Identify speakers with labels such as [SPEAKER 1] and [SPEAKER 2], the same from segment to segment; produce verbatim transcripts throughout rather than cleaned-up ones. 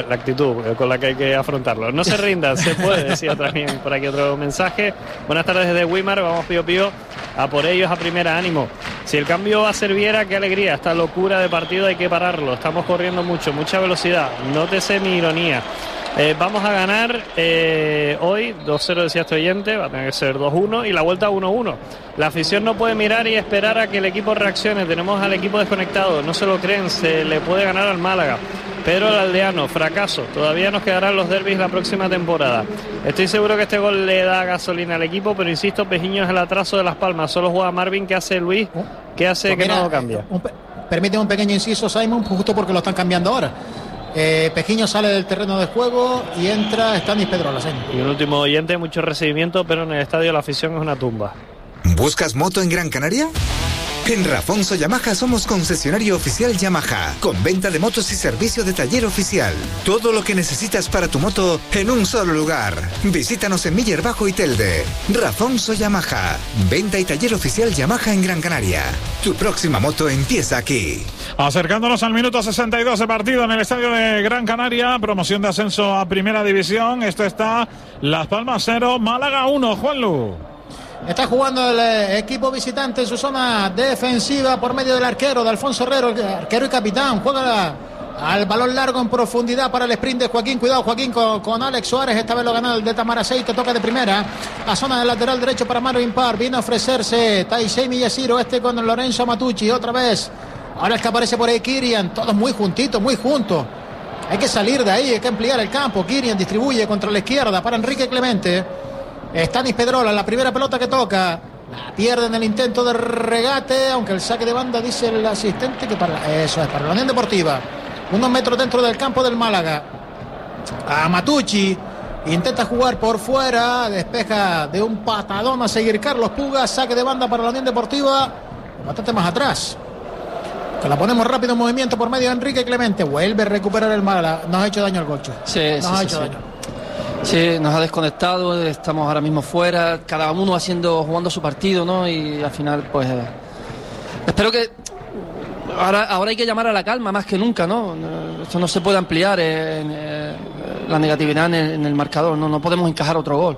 [SPEAKER 1] la actitud con la que hay que afrontarlo. No se rindan, se puede, decía también por aquí otro mensaje. Buenas tardes desde Weimar, vamos pío pío a por ellos a primera, ánimo. Si el cambio a Serviera, qué alegría, esta locura de partido hay que pararlo, estamos corriendo mucho, mucha velocidad, nótese mi ironía. Eh, vamos a ganar eh, hoy dos cero, decía este oyente, va a tener que ser dos uno y la vuelta uno uno. La afición no puede mirar y esperar a que el equipo reaccione, tenemos al equipo desconectado, no se lo creen, se le puede ganar al Málaga. Pedro el Aldeano, fracaso, todavía nos quedarán los derbis la próxima temporada. Estoy seguro que este gol le da gasolina al equipo, pero insisto, Pejiño es el atraso de Las Palmas, solo juega Marvin, ¿qué hace Luis? ¿Qué hace pues que mira, no lo cambia?
[SPEAKER 2] Un, permíteme un pequeño inciso, Simon, justo porque lo están cambiando ahora. Eh, Pejiño sale del terreno de juego y entra Stanis Pedrola.
[SPEAKER 1] Y un último oyente, mucho recibimiento, pero en el estadio la afición es una tumba.
[SPEAKER 3] ¿Buscas moto en Gran Canaria? En Rafonso Yamaha somos concesionario oficial Yamaha, con venta de motos y servicio de taller oficial. Todo lo que necesitas para tu moto en un solo lugar. Visítanos en Miller Bajo y Telde. Rafonso Yamaha, venta y taller oficial Yamaha en Gran Canaria. Tu próxima moto empieza aquí.
[SPEAKER 4] Acercándonos al minuto sesenta y dos de partido en el estadio de Gran Canaria, promoción de ascenso a Primera División. Esto está Las Palmas cero, Málaga uno, Juanlu.
[SPEAKER 2] Está jugando el eh, equipo visitante en su zona defensiva por medio del arquero, de Alfonso Herrero, el arquero y capitán. Juega la, al balón largo en profundidad para el sprint de Joaquín. Cuidado Joaquín con, con Alex Suárez. Esta vez lo gana el de Tamarasei, que toca de primera. La zona del lateral derecho para Marvin Parr. Viene a ofrecerse Taisei Miyashiro, este con Lorenzo Matucci. Otra vez. Ahora es que aparece por ahí Kirian. Todos muy juntitos, muy juntos. Hay que salir de ahí, hay que ampliar el campo. Kirian distribuye contra la izquierda para Enrique Clemente. Stanis Pedrola, la primera pelota que toca, la pierde en el intento de regate, aunque el saque de banda dice el asistente que para eso es para la Unión Deportiva. Unos metros dentro del campo del Málaga. A Matucci, intenta jugar por fuera, despeja de un patadón a seguir Carlos Puga, saque de banda para la Unión Deportiva, bastante más atrás. Que la ponemos rápido en movimiento por medio de Enrique Clemente, vuelve a recuperar el Málaga, nos ha hecho daño el Gocho.
[SPEAKER 5] Sí,
[SPEAKER 2] nos
[SPEAKER 5] sí,
[SPEAKER 2] ha
[SPEAKER 5] sí,
[SPEAKER 2] hecho
[SPEAKER 5] sí.
[SPEAKER 2] daño.
[SPEAKER 5] Sí, nos ha desconectado, estamos ahora mismo fuera, cada uno haciendo, jugando su partido, ¿no? Y al final, pues, eh, espero que ahora, ahora hay que llamar a la calma más que nunca, ¿no? Esto no se puede ampliar en, en la negatividad en el, en el marcador, ¿no? No podemos encajar otro gol.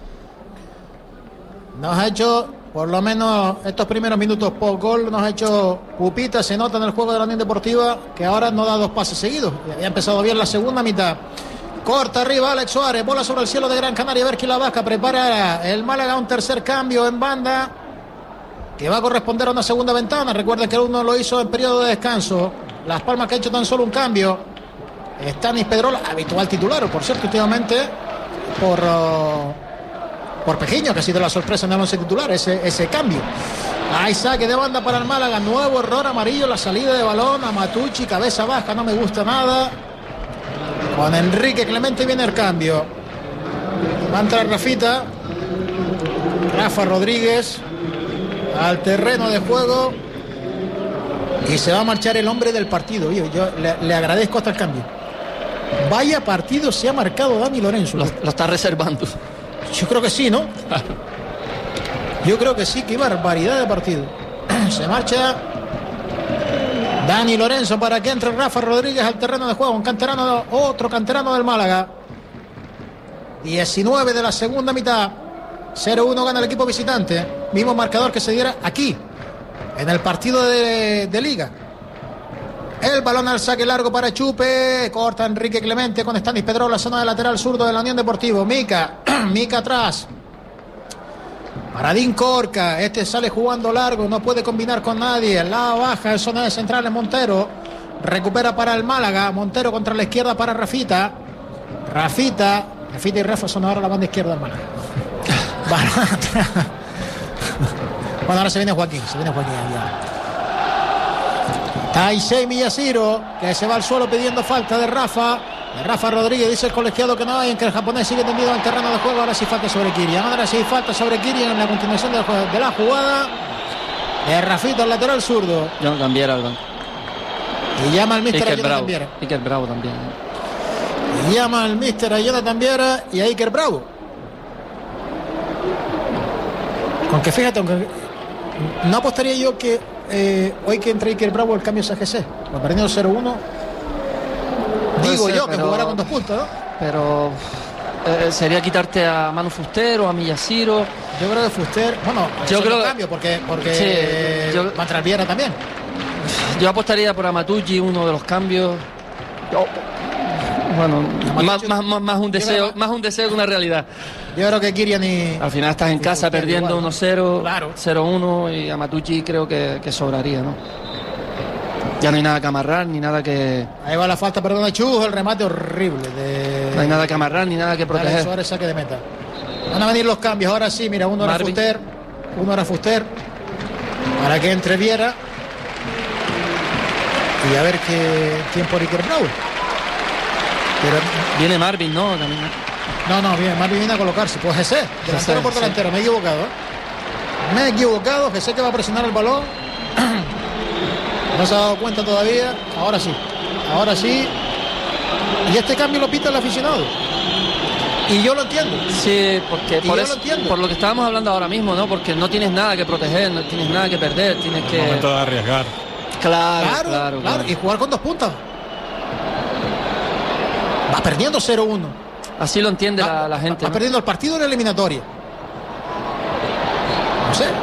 [SPEAKER 2] Nos ha hecho, por lo menos estos primeros minutos por gol, nos ha hecho pupita, se nota en el juego de la Unión Deportiva que ahora no da dos pases seguidos. Había empezado bien la segunda mitad. Corta arriba Alex Suárez, bola sobre el cielo de Gran Canaria, Berky La Vasca prepara el Málaga un tercer cambio en banda que va a corresponder a una segunda ventana. Recuerden que uno lo hizo en periodo de descanso. Las Palmas que ha hecho tan solo un cambio. Stanis Pedrola, habitual titular, por cierto, últimamente por uh, por Pejiño, que ha sido la sorpresa en el once titular, ese, ese cambio. Hay saque de banda para el Málaga, nuevo error amarillo, la salida de balón a Matucci, cabeza baja, no me gusta nada. Con Enrique Clemente viene el cambio. Va a entrar Rafita. Rafa Rodríguez al terreno de juego. Y se va a marchar el hombre del partido. Yo, yo le, le agradezco hasta el cambio. Vaya partido se ha marcado Dani Lorenzo.
[SPEAKER 5] Lo, lo está reservando.
[SPEAKER 2] Yo creo que sí, ¿no? Yo creo que sí, qué barbaridad de partido. Se marcha Dani Lorenzo para que entre Rafa Rodríguez al terreno de juego. Un canterano, otro canterano del Málaga. diecinueve de la segunda mitad. cero uno gana el equipo visitante. Mismo marcador que se diera aquí, en el partido de, de Liga. El balón al saque largo para Chupe. Corta Enrique Clemente con Stanis Pedrola, zona de lateral zurdo de la Unión Deportiva. Mica, Mica atrás. Paradín Corca, este sale jugando largo, no puede combinar con nadie. La baja en zona de centrales Montero. Recupera para el Málaga. Montero contra la izquierda para Rafita. Rafita. Rafita y Rafa son ahora la banda izquierda del Málaga. Bueno, ahora se viene Joaquín. Se viene Joaquín ya. Taisei Miyashiro, que se va al suelo pidiendo falta de Rafa. De Rafa Rodríguez, dice el colegiado que no hay, en que el japonés sigue tendido en el terreno de juego. Ahora sí falta sobre Kirian. Ahora sí falta sobre Kirian en la continuación de, de la jugada. De Rafito, el lateral zurdo.
[SPEAKER 5] Yo no cambiara al banco.
[SPEAKER 2] Y llama al míster a
[SPEAKER 5] Iker
[SPEAKER 2] Jonathan
[SPEAKER 5] Bravo.
[SPEAKER 2] Viera.
[SPEAKER 5] Iker Bravo también.
[SPEAKER 2] Y llama al míster a Jonathan Viera y a Iker Bravo. Con que fíjate, aunque no apostaría yo que eh, hoy que entre Iker Bravo el cambio es a G C. Va perdiendo cero uno. Digo
[SPEAKER 5] ser,
[SPEAKER 2] yo que
[SPEAKER 5] pero,
[SPEAKER 2] jugará con dos puntos, ¿no?
[SPEAKER 5] Pero eh, sería quitarte a Manu Fuster o a Millaciro.
[SPEAKER 2] Yo creo que Fuster, bueno,
[SPEAKER 5] Yo
[SPEAKER 2] yo
[SPEAKER 5] creo
[SPEAKER 2] creo
[SPEAKER 5] que-
[SPEAKER 2] cambio porque porque
[SPEAKER 5] Sí, yo-
[SPEAKER 2] Mantralviera también.
[SPEAKER 5] Yo apostaría por Amatucci, uno de los cambios. Yo- bueno, más, más, más, más un deseo, más un deseo que una realidad.
[SPEAKER 2] Yo creo que Kirian y
[SPEAKER 5] Al final estás en
[SPEAKER 2] y
[SPEAKER 5] casa
[SPEAKER 2] Fuster
[SPEAKER 5] perdiendo
[SPEAKER 2] igual, ¿no?
[SPEAKER 5] uno cero,
[SPEAKER 2] Claro.
[SPEAKER 5] cero uno y Amatucci creo que, que sobraría, ¿no? Ya no hay nada que amarrar ni nada que
[SPEAKER 2] Ahí va la falta, perdón, Chus, el remate horrible de
[SPEAKER 5] no hay nada que amarrar ni nada que
[SPEAKER 2] Alex
[SPEAKER 5] proteger.
[SPEAKER 2] Suárez, saque de meta. Van a venir los cambios, ahora sí, mira, uno era
[SPEAKER 5] Marvin.
[SPEAKER 2] Fuster, uno era Fuster, para que entre Viera y a ver qué, quién por Iker Brown. Pero
[SPEAKER 5] Viene Marvin, ¿no? También.
[SPEAKER 2] no, no, bien, Marvin viene a colocarse, pues ese, delantero
[SPEAKER 5] Ese,
[SPEAKER 2] por
[SPEAKER 5] sí.
[SPEAKER 2] delantero, me he equivocado, ¿eh? Me he equivocado, que sé que va a presionar el balón. No se ha dado cuenta todavía, ahora sí, ahora sí. Y este cambio lo pita el aficionado. Y yo lo entiendo.
[SPEAKER 5] Sí, porque
[SPEAKER 2] Y
[SPEAKER 5] por,
[SPEAKER 2] yo
[SPEAKER 5] eso-
[SPEAKER 2] lo entiendo.
[SPEAKER 5] por lo que estábamos hablando ahora mismo, ¿no? Porque no tienes nada que proteger, no tienes nada que perder, tienes que...
[SPEAKER 4] Momento de arriesgar.
[SPEAKER 5] Claro,
[SPEAKER 2] Claro,
[SPEAKER 5] claro,
[SPEAKER 2] claro,
[SPEAKER 5] claro.
[SPEAKER 2] y jugar con dos puntas. Va perdiendo cero uno.
[SPEAKER 5] Así lo entiende la, la gente.
[SPEAKER 2] Va
[SPEAKER 5] ¿no?
[SPEAKER 2] perdiendo el partido en la eliminatoria. No sé.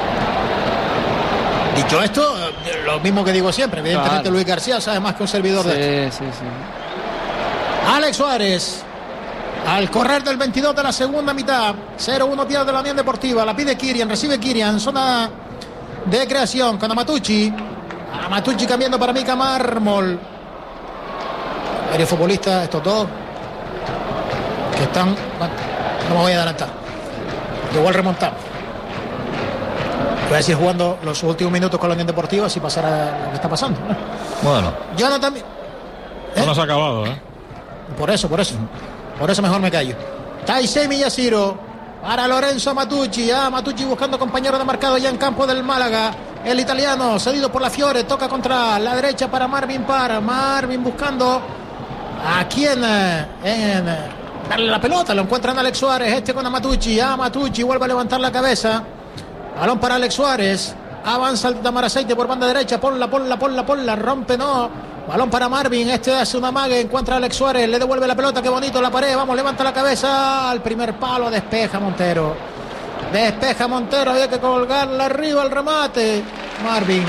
[SPEAKER 2] Dicho esto, eh, lo mismo que digo siempre. Evidentemente
[SPEAKER 5] Claro.
[SPEAKER 2] Luis García sabe más que un servidor de esto.
[SPEAKER 5] Sí, sí, sí.
[SPEAKER 2] Alex Suárez. Al correr del veintidós de la segunda mitad. cero uno pierde la Unión Deportiva. La pide Kirian. Recibe Kirian. Zona de creación con Amatucci. Amatucci cambiando para Mika Mármol. Varios futbolistas, estos dos. Que están. Bueno, no me voy a adelantar. Igual remontamos. Voy a decir jugando los últimos minutos con la Unión Deportiva si pasara lo que está pasando.
[SPEAKER 4] Bueno,
[SPEAKER 2] Jonathan. ¿Eh?
[SPEAKER 4] no nos ha acabado, ¿eh?
[SPEAKER 2] Por eso, por eso. Por eso mejor me callo. Taisei Millaciro para Lorenzo Amatucci. Ah, Amatucci buscando compañero de marcado ya en campo del Málaga. El italiano cedido por la Fiore. Toca contra la derecha para Marvin Parr. Marvin buscando a quien eh, en eh, darle la pelota. Lo encuentran Alex Suárez. Este con Amatucci. Ah, Amatucci vuelve a levantar la cabeza. Balón para Alex Suárez. Avanza el Tamaraceite por banda derecha. Ponla, ponla, ponla, ponla. Rompe, no. Balón para Marvin. Este hace una mague. Encuentra a Alex Suárez. Le devuelve la pelota. Qué bonito la pared. Vamos, levanta la cabeza. Al primer palo. Despeja Montero. Despeja Montero. Había que colgarla arriba el remate. Marvin.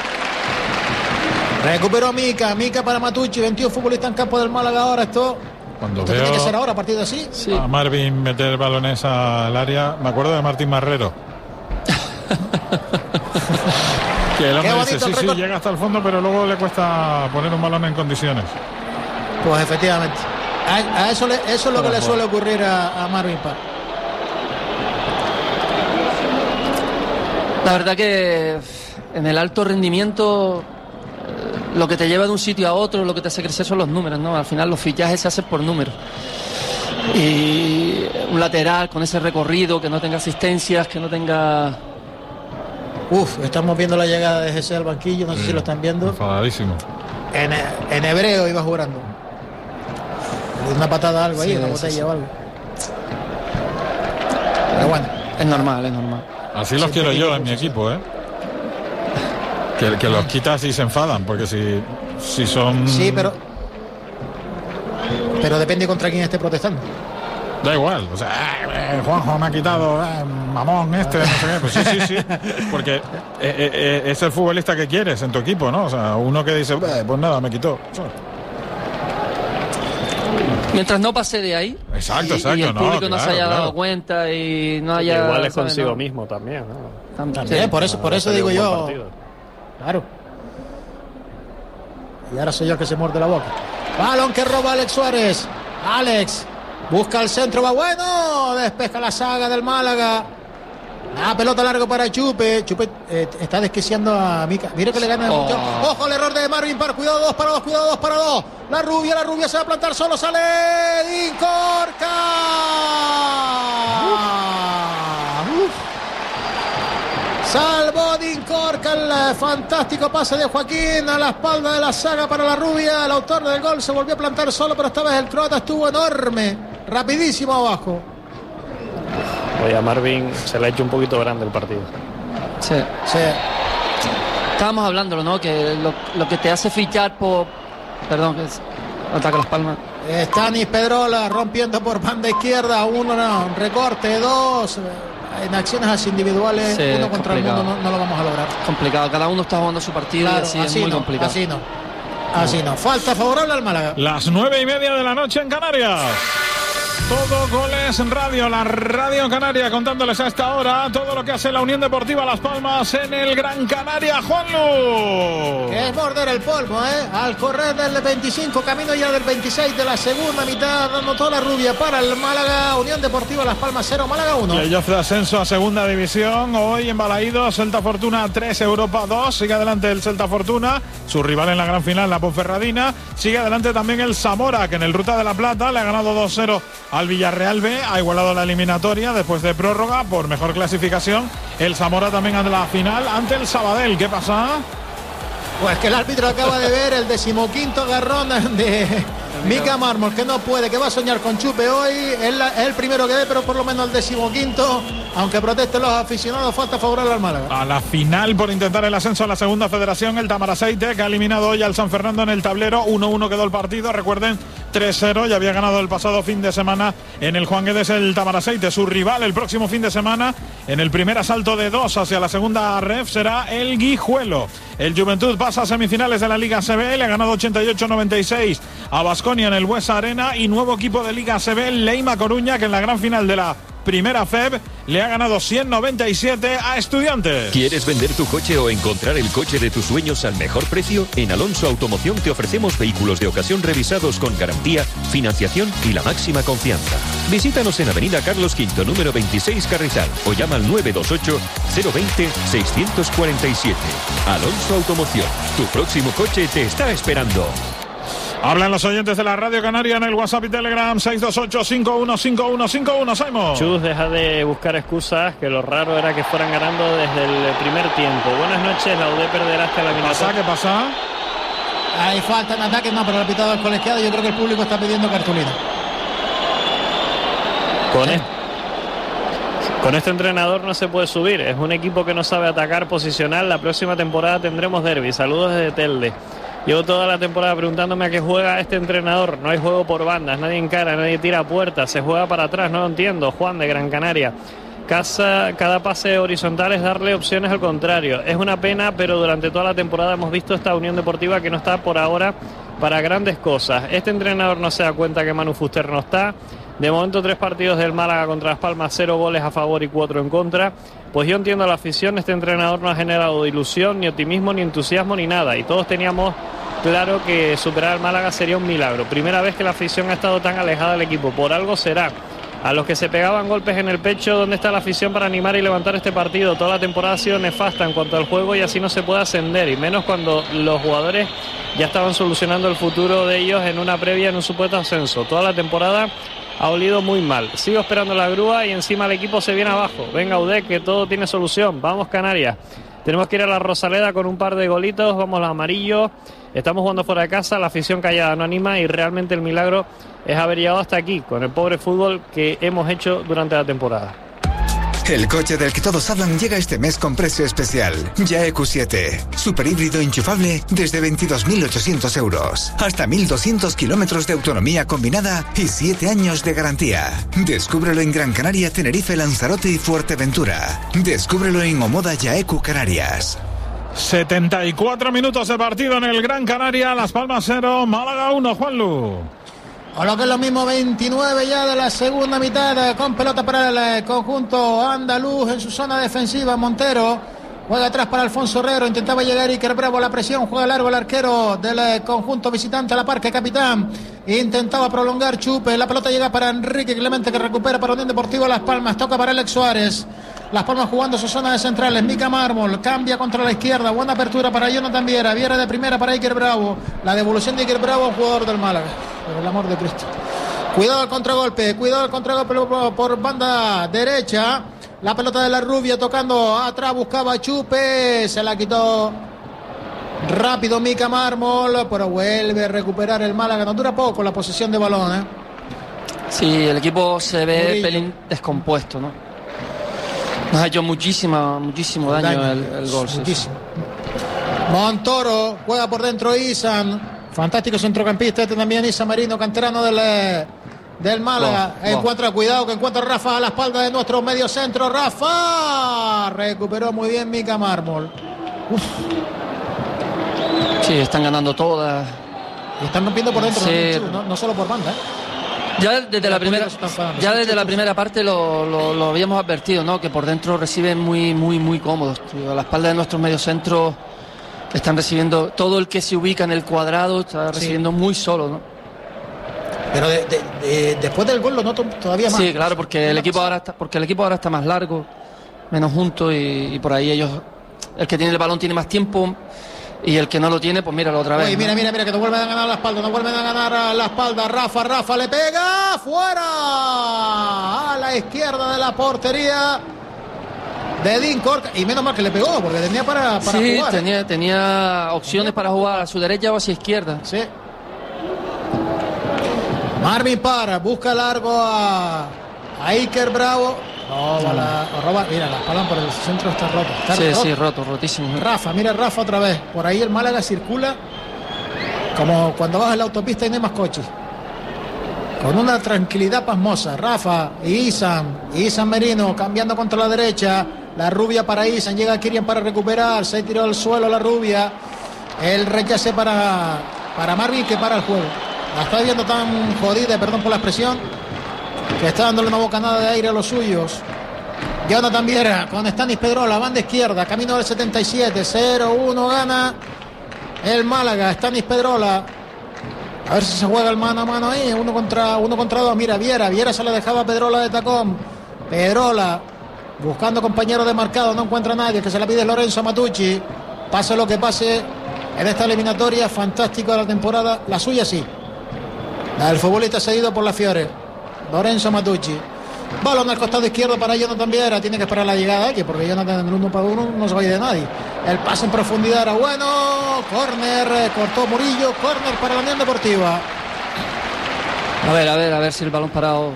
[SPEAKER 2] Recuperó Mica. Mica para Matucci. veintiuno futbolistas en campo del Málaga ahora. Esto,
[SPEAKER 4] Cuando
[SPEAKER 2] esto
[SPEAKER 4] veo
[SPEAKER 2] tiene que ser ahora a partir de así.
[SPEAKER 5] Sí.
[SPEAKER 4] a Marvin meter balones al área, me acuerdo de Martín Marrero. Que el hombre
[SPEAKER 2] Qué
[SPEAKER 4] dice,
[SPEAKER 2] bonito
[SPEAKER 4] sí,
[SPEAKER 2] el
[SPEAKER 4] sí,
[SPEAKER 2] récord.
[SPEAKER 4] llega hasta el fondo, pero luego le cuesta poner un balón en condiciones.
[SPEAKER 2] Pues efectivamente. A, a eso, le- eso es lo que le suele ocurrir a, a Marvin Parr.
[SPEAKER 5] La verdad que en el alto rendimiento eh, lo que te lleva de un sitio a otro, lo que te hace crecer son los números, ¿no? Al final los fichajes se hacen por números. Y un lateral con ese recorrido, que no tenga asistencias, que no tenga...
[SPEAKER 2] Uf, estamos viendo la llegada de Jesús al banquillo, no sé si lo están viendo.
[SPEAKER 4] Enfadadísimo.
[SPEAKER 2] En, en hebreo iba jugando. Una patada algo ahí,
[SPEAKER 5] Sí,
[SPEAKER 2] una
[SPEAKER 5] sí,
[SPEAKER 2] botella
[SPEAKER 5] sí.
[SPEAKER 2] o algo. Pero bueno,
[SPEAKER 5] Es normal, es normal.
[SPEAKER 4] Así los quiero yo en mi equipo, ¿eh? Que, que los quitas y se enfadan, porque si, si son...
[SPEAKER 2] sí, pero. Pero depende contra quién esté protestando.
[SPEAKER 4] Da igual, o sea, eh, eh, Juanjo me ha quitado, eh, mamón este, no sé qué. Pues sí, sí, sí, porque eh, eh, eh, es el futbolista que quieres en tu equipo, ¿no? O sea, uno que dice, eh, pues nada, me quitó.
[SPEAKER 5] Mientras no pase de ahí
[SPEAKER 4] Exacto,
[SPEAKER 5] y,
[SPEAKER 4] exacto,
[SPEAKER 5] y el
[SPEAKER 4] no,
[SPEAKER 5] público no, se
[SPEAKER 4] claro,
[SPEAKER 5] haya dado
[SPEAKER 4] claro.
[SPEAKER 5] cuenta y no haya...
[SPEAKER 1] Igual es
[SPEAKER 5] ¿sabes?
[SPEAKER 1] consigo
[SPEAKER 5] No.
[SPEAKER 1] mismo también, ¿no?
[SPEAKER 5] Tam-
[SPEAKER 2] También,
[SPEAKER 5] sí.
[SPEAKER 2] por eso, por
[SPEAKER 1] Ha
[SPEAKER 2] eso
[SPEAKER 1] salido
[SPEAKER 2] digo
[SPEAKER 1] un buen
[SPEAKER 2] yo.
[SPEAKER 1] partido.
[SPEAKER 2] Claro. Y ahora soy yo el que se muerde la boca. Balón que roba Alex Suárez. Alex busca el centro, va bueno. Despeja la saga del Málaga. La pelota largo para Chupe. Chupe eh, está desquiciando a Mica. Mira que le gana
[SPEAKER 5] Oh.
[SPEAKER 2] mucho. Ojo el error de Marvin Parr. Cuidado, dos para dos, cuidado, dos para dos. La rubia, la rubia se va a plantar solo. Sale Dincorca. Uf. Salvó Dincorca el fantástico pase de Joaquín a la espalda de la saga para la rubia. El autor del gol se volvió a plantar solo, pero esta vez el croata estuvo enorme. Rapidísimo abajo.
[SPEAKER 1] Oye, a Marvin se le ha hecho un poquito grande el partido.
[SPEAKER 5] Sí.
[SPEAKER 2] Sí.
[SPEAKER 5] Estábamos hablándolo, ¿no? Que lo, lo que te hace fichar por... Perdón, que es- Ataca Las Palmas.
[SPEAKER 2] Stanis Pedrola rompiendo por banda izquierda. Uno, no, un recorte, dos. En acciones así individuales,
[SPEAKER 5] Sí,
[SPEAKER 2] uno contra el mundo no, no lo vamos a lograr.
[SPEAKER 5] Complicado, cada uno está jugando su partido
[SPEAKER 2] Claro,
[SPEAKER 5] y así,
[SPEAKER 2] así
[SPEAKER 5] es muy
[SPEAKER 2] no,
[SPEAKER 5] complicado.
[SPEAKER 2] así no. Así no. Falta favorable al Málaga.
[SPEAKER 4] Las nueve y media de la noche en Canarias. Todo Goles en Radio, la Radio Canaria, contándoles a esta hora todo lo que hace la Unión Deportiva Las Palmas en el Gran Canaria. Juanlu.
[SPEAKER 2] Que es morder el polvo, ¿eh? Al correr del veinticinco, camino ya del veintiséis de la segunda mitad, dando toda la rubia para el Málaga. Unión Deportiva Las Palmas cero, Málaga uno.
[SPEAKER 4] Playoff de ascenso a segunda división. Hoy en Balaídos, Celta Fortuna tres, Europa dos. Sigue adelante el Celta Fortuna, su rival en la gran final, la Ponferradina. Sigue adelante también el Zamora, que en el Ruta de la Plata le ha ganado dos cero al Villarreal B, ha igualado la eliminatoria después de prórroga por mejor clasificación. El Zamora también ante la final ante el Sabadell. ¿Qué pasa?
[SPEAKER 2] Pues que el árbitro acaba de ver el decimoquinto agarrón de Mica Mármol, que no puede, que va a soñar con Chupe hoy. Es, la, es el primero que ve, pero por lo menos el decimoquinto, aunque protesten los aficionados, falta favorable al Málaga.
[SPEAKER 4] A la final por intentar el ascenso a la segunda federación, el Tamaraceite, que ha eliminado hoy al San Fernando en el tablero. uno uno quedó el partido, recuerden, tres cero, y había ganado el pasado fin de semana en el Juan Guedes el Tamaraceite. Su rival el próximo fin de semana en el primer asalto de dos hacia la segunda ref será el Guijuelo. El Juventud pasa a semifinales de la Liga A C B, le ha ganado ochenta y ocho noventa y seis a Baskonia en el Buesa Arena, y nuevo equipo de Liga A C B, Leima Coruña, que en la gran final de la primera F E B le ha ganado cien noventa y siete a Estudiantes.
[SPEAKER 6] ¿Quieres vender tu coche o encontrar el coche de tus sueños al mejor precio? En Alonso Automoción te ofrecemos vehículos de ocasión revisados con garantía, financiación y la máxima confianza. Visítanos en Avenida Carlos quinto, número veintiséis, Carrizal, o llama al nueve dos ocho, cero dos cero, seis cuatro siete. Alonso Automoción, tu próximo coche te está esperando.
[SPEAKER 4] Hablan los oyentes de la Radio Canaria en el WhatsApp y Telegram seis dos ocho, cinco uno cinco uno cinco uno. Simon.
[SPEAKER 1] Chus, deja de buscar excusas, que lo raro era que fueran ganando desde el primer tiempo. Buenas noches, la U D perderá hasta la
[SPEAKER 4] ¿Qué pasa? ¿Qué pasa?
[SPEAKER 2] Hay falta en ataque, no, pero el pitado del colegiado. Yo creo que el público está pidiendo cartulina.
[SPEAKER 1] Con, sí. este, con este entrenador no se puede subir. Es un equipo que no sabe atacar posicional. La próxima temporada tendremos derbi. Saludos desde Telde. Llevo toda la temporada preguntándome a qué juega este entrenador. No hay juego por bandas, nadie encara, nadie tira puertas, se juega para atrás, no lo entiendo. Juan de Gran Canaria. Casa, cada pase horizontal es darle opciones al contrario. Es una pena, pero durante toda la temporada hemos visto esta Unión Deportiva que no está por ahora para grandes cosas. Este entrenador no se da cuenta que Manu Fuster no está. De momento tres partidos del Málaga contra Las Palmas, cero goles a favor y cuatro en contra. Pues yo entiendo a la afición, este entrenador no ha generado ilusión, ni optimismo, ni entusiasmo, ni nada. Y todos teníamos claro que superar al Málaga sería un milagro. Primera vez que la afición ha estado tan alejada del equipo, por algo será. A los que se pegaban golpes en el pecho, ¿dónde está la afición para animar y levantar este partido? Toda la temporada ha sido nefasta en cuanto al juego y así no se puede ascender, y menos cuando los jugadores ya estaban solucionando el futuro de ellos en una previa, en un supuesto ascenso. Toda la temporada ha olido muy mal. Sigo esperando la grúa y encima el equipo se viene abajo. Venga, U D, que todo tiene solución. Vamos, Canarias. Tenemos que ir a la Rosaleda con un par de golitos. Vamos, los amarillos. Estamos jugando fuera de casa. La afición callada no anima y realmente el milagro es haber llegado hasta aquí con el pobre fútbol que hemos hecho durante la temporada.
[SPEAKER 3] El coche del que todos hablan llega este mes con precio especial. YAE Q siete. Super híbrido enchufable desde veintidós mil ochocientos euros. Hasta mil doscientos kilómetros de autonomía combinada y siete años de garantía. Descúbrelo en Gran Canaria, Tenerife, Lanzarote y Fuerteventura. Descúbrelo en Omoda YAE Q Canarias.
[SPEAKER 4] setenta y cuatro minutos de partido en el Gran Canaria. Las Palmas cero, Málaga uno. Juanlu.
[SPEAKER 2] O lo que es lo mismo, veintinueve ya de la segunda mitad, con pelota para el conjunto andaluz en su zona defensiva. Montero juega atrás para Alfonso Herrero, intentaba llegar Iker Bravo a la presión, juega largo el arquero del conjunto visitante a la Parque Capitán, intentaba prolongar Chupe, la pelota llega para Enrique Clemente, que recupera para Unión Deportiva Las Palmas, toca para Alex Suárez. Las Palmas jugando su zona de centrales. Mica Mármol cambia contra la izquierda. Buena apertura para Jonathan Viera. Viera de primera para Iker Bravo. La devolución de Iker Bravo, jugador del Málaga. Por el amor de Cristo. Cuidado al contragolpe. Cuidado al contragolpe por banda derecha. La pelota de la Rubia tocando atrás. Buscaba Chupe. Se la quitó rápido Mica Mármol. Pero vuelve a recuperar el Málaga. No dura poco la posesión de balón, ¿eh?
[SPEAKER 5] Sí, el equipo se ve
[SPEAKER 2] Murillo.
[SPEAKER 5] pelín descompuesto, ¿no? Nos ha hecho muchísima, muchísimo daño, daño. El, el gol.
[SPEAKER 2] Muchísimo. Montoro juega por dentro Isan. Fantástico centrocampista este también, Isa Merino, canterano del, del Málaga.
[SPEAKER 5] Wow, wow.
[SPEAKER 2] Encuentra, cuidado, que encuentra Rafa a la espalda de nuestro medio centro. Rafa recuperó muy bien Mika Mármol. Uf.
[SPEAKER 5] Sí, están ganando todas.
[SPEAKER 2] Y están rompiendo por dentro,
[SPEAKER 5] Sí.
[SPEAKER 2] no, no solo por banda, ¿eh?
[SPEAKER 5] Ya desde la primera, ya desde la primera parte lo, lo, lo habíamos advertido, ¿no? Que por dentro reciben muy, muy, muy cómodos. Tío. A la espalda de nuestros mediocentros están recibiendo, todo el que se ubica en el cuadrado está recibiendo sí. muy solo, ¿no?
[SPEAKER 2] Pero de, de, de, después del gol lo noto todavía más.
[SPEAKER 5] Sí, claro, porque el equipo ahora está, porque el equipo ahora está más largo, menos junto y, y por ahí ellos, el que tiene el balón tiene más tiempo. Y el que no lo tiene, pues míralo otra vez.
[SPEAKER 2] Oye, mira, ¿no? mira, mira, que nos vuelven a ganar la espalda, nos vuelven a ganar a la espalda. Rafa, Rafa le pega, fuera, a la izquierda de la portería de Dean Corca. Y menos mal que le pegó, porque tenía para, para
[SPEAKER 5] sí,
[SPEAKER 2] jugar.
[SPEAKER 5] Sí, tenía, tenía opciones para jugar a su derecha o hacia izquierda.
[SPEAKER 2] Sí. Marvin para, busca largo a, a Iker Bravo. Roba la, roba, mira, la espalda por el centro está roto. Está
[SPEAKER 5] sí,
[SPEAKER 2] roto.
[SPEAKER 5] sí, roto, rotísimo.
[SPEAKER 2] Rafa, mira Rafa otra vez. Por ahí el Málaga circula como cuando vas en la autopista y no hay más coches. Con una tranquilidad pasmosa. Rafa, Isan, Isan Merino cambiando contra la derecha. La rubia para Isan, llega Kirian para recuperar. Se tiró al suelo la rubia. El rechace para, para Marvin que para el juego. La está viendo tan jodida, perdón por la expresión, que está dándole una bocanada de aire a los suyos. Jonathan Viera con Stanis Pedrola, banda izquierda, camino del setenta y siete, cero uno gana el Málaga. Stanis Pedrola, a ver si se juega el mano a mano ahí, uno contra, uno contra dos. Mira, Viera, Viera se le dejaba a Pedrola de tacón. Pedrola buscando compañero de marcado, no encuentra a nadie, que se la pide Lorenzo Matucci. Pase lo que pase en esta eliminatoria, fantástico de la temporada, la suya sí, la del futbolista cedido por la Fiore, Lorenzo Matucci. Balón al costado izquierdo para Jonathan Viera. Tiene que esperar la llegada aquí, porque Jonathan en el uno para uno no se va a ir de nadie. El pase en profundidad era bueno. Córner, cortó Murillo. Córner para la Unión Deportiva.
[SPEAKER 5] A ver, a ver, a ver si el balón parado.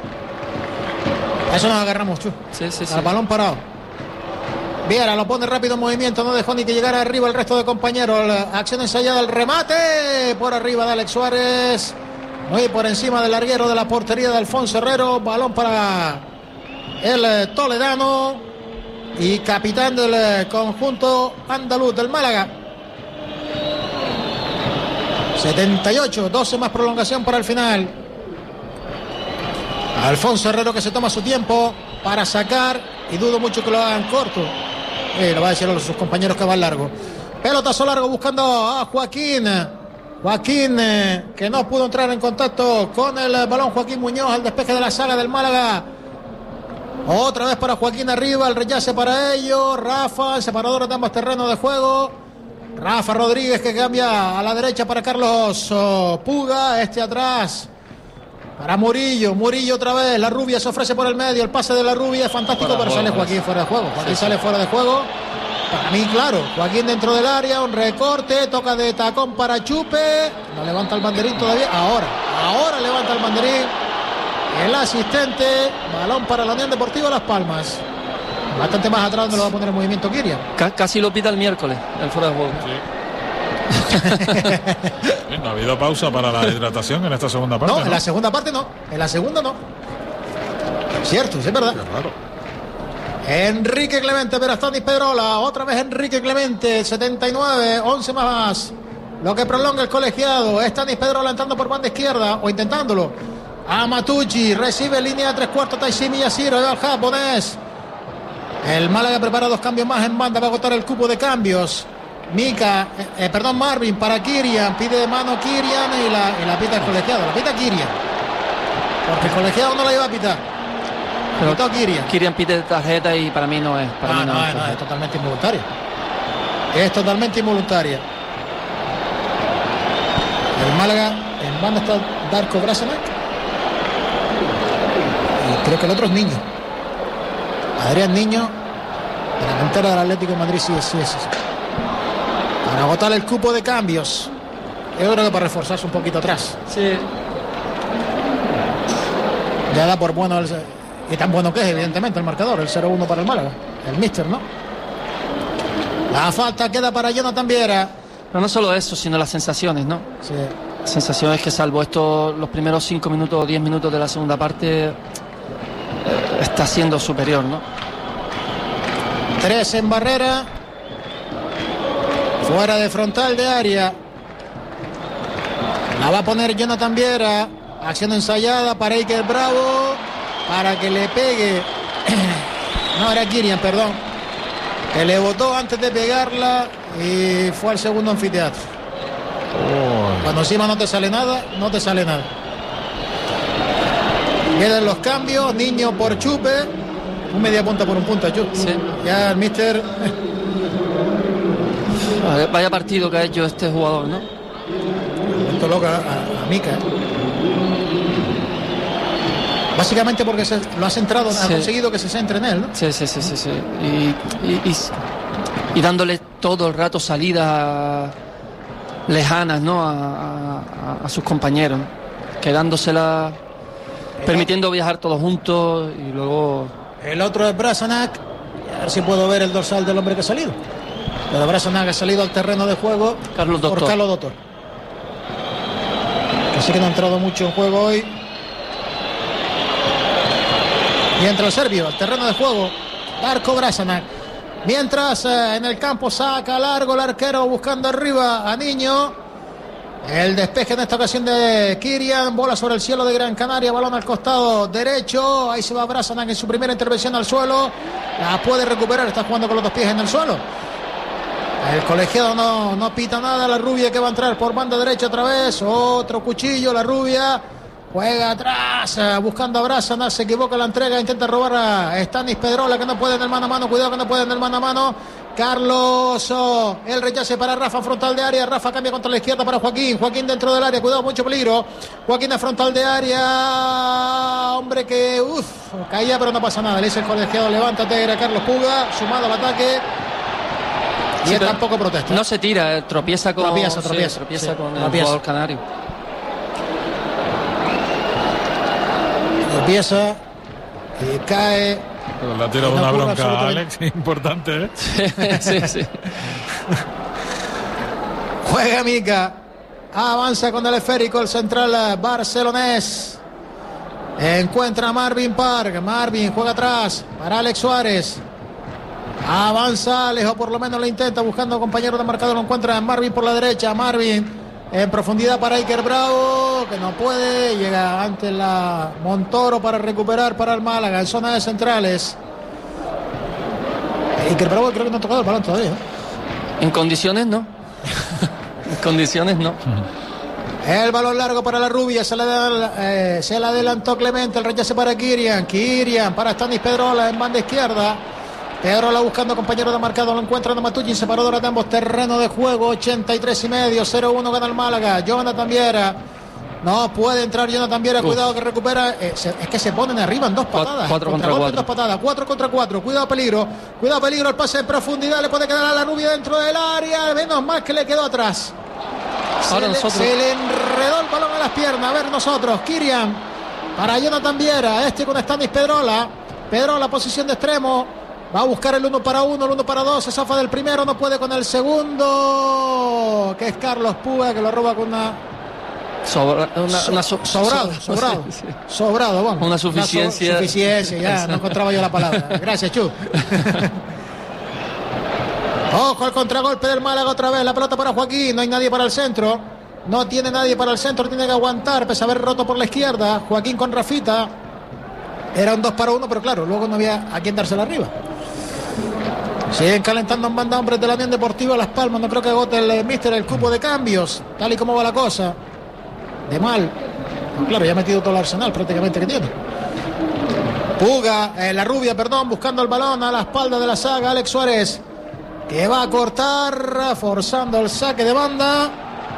[SPEAKER 2] A eso nos agarramos, Chu.
[SPEAKER 5] Sí, sí, sí.
[SPEAKER 2] Al balón parado. Viera lo pone rápido en movimiento. No dejó ni que llegara arriba el resto de compañeros. La acción ensayada, el remate. Por arriba de Alex Suárez. Muy por encima del larguero de la portería de Alfonso Herrero. Balón para el toledano y capitán del conjunto andaluz del Málaga. setenta y ocho, doce más prolongación para el final. Alfonso Herrero que se toma su tiempo para sacar y dudo mucho que lo hagan corto. Eh, lo va a decir a sus compañeros que van largo. Pelotazo largo buscando a Joaquín. Joaquín, eh, que no pudo entrar en contacto con el balón. Joaquín Muñoz al despeje de la saga del Málaga. Otra vez para Joaquín arriba, el rechace para ellos. Rafa, el separador de ambos terrenos de juego. Rafa Rodríguez que cambia a la derecha para Carlos oh, Puga. Este atrás para Murillo. Murillo otra vez. La rubia se ofrece por el medio. El pase de la rubia es fantástico, pero sale Joaquín fuera de juego. Joaquín sale fuera de juego. Para mí, claro, Joaquín dentro del área, un recorte, toca de tacón para Chupe, no levanta el banderín todavía, ahora, ahora levanta el banderín, el asistente, balón para la Unión Deportiva Las Palmas, bastante más atrás donde lo va a poner en movimiento Kirian.
[SPEAKER 5] C- casi lo pita el miércoles, el fuera de juego.
[SPEAKER 4] Sí. No ha habido pausa para la hidratación en esta segunda parte.
[SPEAKER 2] No,
[SPEAKER 4] ¿no?
[SPEAKER 2] en la segunda parte no, en la segunda no. Cierto, sí es verdad.
[SPEAKER 4] Qué raro.
[SPEAKER 2] Enrique Clemente, Verastanis Pedrola, otra vez Enrique Clemente, setenta y nueve, once más, lo que prolonga el colegiado. Stanis Pedrola entrando por banda izquierda, o intentándolo, a Matucci, recibe línea de tres cuartos, Taisimi Yasiro, el japonés. El Málaga prepara dos cambios más en banda, va a agotar el cupo de cambios. Mika, eh, eh, perdón, Marvin para Kirian, pide de mano Kirian y la, y la pita el colegiado, la pita Kirian, porque el colegiado no la iba a pitar.
[SPEAKER 5] Pero
[SPEAKER 2] Pitó Kirian.
[SPEAKER 5] Kirian pide tarjeta y para mí no es. Para
[SPEAKER 2] No,
[SPEAKER 5] mí no,
[SPEAKER 2] no,
[SPEAKER 5] es,
[SPEAKER 2] no, es totalmente involuntaria. Es totalmente involuntaria. El Málaga, en banda está Darko Brasanac. Y creo que el otro es Niño. Adrián Niño, delantero del Atlético de Madrid, sí, sí, sí. Para agotar el cupo de cambios. Yo creo que para reforzarse un poquito atrás.
[SPEAKER 5] Sí.
[SPEAKER 2] Ya da por bueno el, y tan bueno que es, evidentemente, el marcador, el cero uno para el Málaga, el míster, ¿no? La falta queda para Jonathan Viera.
[SPEAKER 5] Pero no solo eso, sino las sensaciones, ¿no?
[SPEAKER 2] Sí.
[SPEAKER 5] Las sensaciones que salvo estos, los primeros cinco minutos o diez minutos de la segunda parte, eh, está siendo superior, ¿no?
[SPEAKER 2] Tres en barrera. Fuera de frontal de área. La va a poner Jonathan Viera. Acción ensayada para Iker Bravo. Para que le pegue. No, era Kirian, perdón. Que le botó antes de pegarla. Y fue al segundo anfiteatro. Oh. Cuando encima no te sale nada, no te sale nada. Quedan los cambios. Niño por Chupe. Un media punta por un punta, Chupe.
[SPEAKER 5] Sí.
[SPEAKER 2] Ya el mister.
[SPEAKER 5] Vaya partido que ha hecho este jugador, ¿no?
[SPEAKER 2] Esto loca a, a Mica. Básicamente porque se, lo ha centrado, sí. Ha conseguido que se centre en él, ¿no?
[SPEAKER 5] Sí, sí, sí, sí, sí. Y, y, y, y dándole todo el rato salidas lejanas, ¿no? A, a, a sus compañeros, quedándosela, permitiendo viajar todos juntos y luego.
[SPEAKER 2] El otro es Brasanac. A ver si puedo ver el dorsal del hombre que ha salido. Pero Brasanac ha salido al terreno de juego
[SPEAKER 5] Carlos
[SPEAKER 2] por
[SPEAKER 5] Doctor.
[SPEAKER 2] Carlos Doctor. Que sí que no ha entrado mucho en juego hoy. Y entra el serbio al terreno de juego, Darko Brasanac. Mientras eh, en el campo saca largo el arquero buscando arriba a Niño. El despeje en esta ocasión de Kirian. Bola sobre el cielo de Gran Canaria. Balón al costado derecho. Ahí se va Brasanac en su primera intervención al suelo. La puede recuperar. Está jugando con los dos pies en el suelo. El colegiado no, no pita nada. La rubia que va a entrar por banda derecha otra vez. Otro cuchillo. La rubia juega atrás. Buscando a Brasanac. Se equivoca la entrega. Intenta robar a Stanis Pedrola, que no puede en el mano a mano. Cuidado que no puede en el mano a mano. Carlos, oh, el rechace para Rafa, frontal de área. Rafa cambia contra la izquierda para Joaquín. Joaquín dentro del área, cuidado, mucho peligro. Joaquín a frontal de área. Hombre que, uff, caía, pero no pasa nada. Le dice el colegiado, levántate, era Carlos Puga, sumado al ataque. Y sí, él tampoco protesta.
[SPEAKER 5] No se tira, tropieza con,
[SPEAKER 2] tropieza, tropieza,
[SPEAKER 5] sí, tropieza
[SPEAKER 2] sí,
[SPEAKER 5] con el
[SPEAKER 2] tropieza.
[SPEAKER 5] jugador canario.
[SPEAKER 2] Tropieza y cae.
[SPEAKER 4] Pero le ha tirado
[SPEAKER 2] no
[SPEAKER 4] una bronca a
[SPEAKER 2] Alex,
[SPEAKER 4] importante, ¿eh?
[SPEAKER 5] Sí, sí.
[SPEAKER 2] Juega Mica. Avanza con el esférico el central barcelonés. Encuentra a Marvin Park. Marvin juega atrás para Alex Suárez. Avanza Alejo, por lo menos lo intenta buscando compañero de marcador. Lo encuentra Marvin por la derecha. Marvin en profundidad para Iker Bravo, que no puede. Llega ante la Montoro para recuperar para el Málaga en zona de centrales. Iker Bravo creo que no ha tocado el balón todavía, ¿eh?
[SPEAKER 5] En condiciones no. En condiciones no.
[SPEAKER 2] El balón largo para la rubia. Se la, eh, se la adelantó Clemente. El rechace para Kirian. Kirian para Stanis Pedrola en banda izquierda. Pedrola buscando compañero de marcado, lo encuentra en Matucci, separadora de ambos terrenos de juego, ochenta y tres y medio, cero uno gana el Málaga. Jonathan Viera, no puede entrar Jonathan Viera, cuidado que recupera, eh, se, es que se ponen arriba en dos patadas,
[SPEAKER 5] cuatro contra cuatro,
[SPEAKER 2] dos patadas, cuatro contra cuatro, cuidado peligro, cuidado peligro, el pase en profundidad, le puede quedar a la rubia dentro del área, menos mal que le quedó atrás. Se,
[SPEAKER 5] Ahora
[SPEAKER 2] le,
[SPEAKER 5] nosotros.
[SPEAKER 2] se le enredó el balón a las piernas, a ver nosotros, Kirian para Jonathan Viera, este con Stanis Pedrola, Pedrola posición de extremo. Va a buscar el uno para uno, el uno para dos, se zafa del primero, no puede con el segundo, que es Carlos Puga, que lo roba con una...
[SPEAKER 5] Sobra, una,
[SPEAKER 2] so,
[SPEAKER 5] una so,
[SPEAKER 2] sobrado,
[SPEAKER 5] so,
[SPEAKER 2] sobrado,
[SPEAKER 5] sí, sí.
[SPEAKER 2] sobrado, vamos.
[SPEAKER 5] Una suficiencia.
[SPEAKER 2] Una so, suficiencia, ya, no encontraba yo la palabra. Gracias, Chu. Ojo al contragolpe del Málaga otra vez, la pelota para Joaquín, no hay nadie para el centro. No tiene nadie para el centro, tiene que aguantar, pese a haber roto por la izquierda. Joaquín con Rafita. Era un dos para uno, pero claro, luego no había a quien dársela arriba. Siguen calentando en banda hombres de la Unión Deportiva Las Palmas. No creo que agote el míster el cupo de cambios, tal y como va la cosa. De mal. No, claro, ya ha metido todo el arsenal prácticamente que tiene. Puga, eh, la rubia, perdón, buscando el balón a la espalda de la saga. Alex Suárez, que va a cortar, forzando el saque de banda.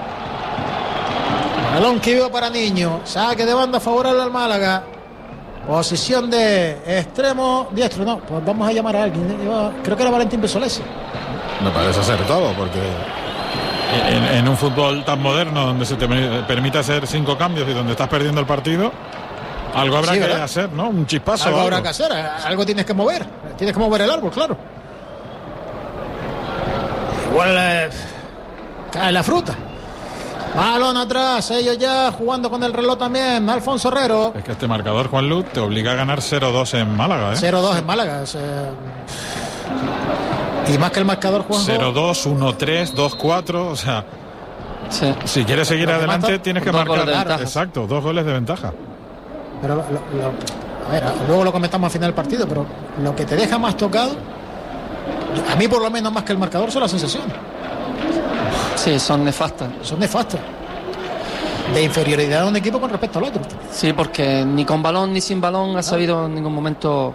[SPEAKER 2] Balón que iba para Niño. Saque de banda favorable al Málaga. Posición de extremo diestro, no, pues vamos a llamar a alguien. Yo creo que era Valentín Besolesi.
[SPEAKER 4] Me parece ser todo, porque en, en un fútbol tan moderno donde se te permite hacer cinco cambios y donde estás perdiendo el partido, algo habrá sí, que ¿verdad? hacer, ¿no? Un chispazo.
[SPEAKER 2] Algo,
[SPEAKER 4] algo
[SPEAKER 2] habrá que hacer, algo tienes que mover. Tienes que mover el árbol, claro. Igual, eh, cae la fruta. Balón atrás, ellos ya jugando con el reloj también. Alfonso Herrero.
[SPEAKER 4] Es que este marcador, Juan Luz, te obliga a ganar cero dos en Málaga, ¿eh?
[SPEAKER 2] cero dos en Málaga. Es, eh... Y más que el marcador, Juan.
[SPEAKER 4] cero dos, uno tres, dos cuatro, o sea... Sí. Si quieres seguir
[SPEAKER 2] Lo
[SPEAKER 4] adelante,
[SPEAKER 2] mata,
[SPEAKER 4] tienes que
[SPEAKER 5] dos
[SPEAKER 4] marcar.
[SPEAKER 5] goles de
[SPEAKER 4] Exacto, dos goles de ventaja.
[SPEAKER 2] Pero lo, lo, a ver, luego lo comentamos al final del partido, pero lo que te deja más tocado, a mí por lo menos más que el marcador, son las sensaciones.
[SPEAKER 5] Sí, son nefastas.
[SPEAKER 2] Son nefastas. De inferioridad de un equipo con respecto al otro.
[SPEAKER 5] Sí, porque ni con balón ni sin balón ha sabido en ningún momento.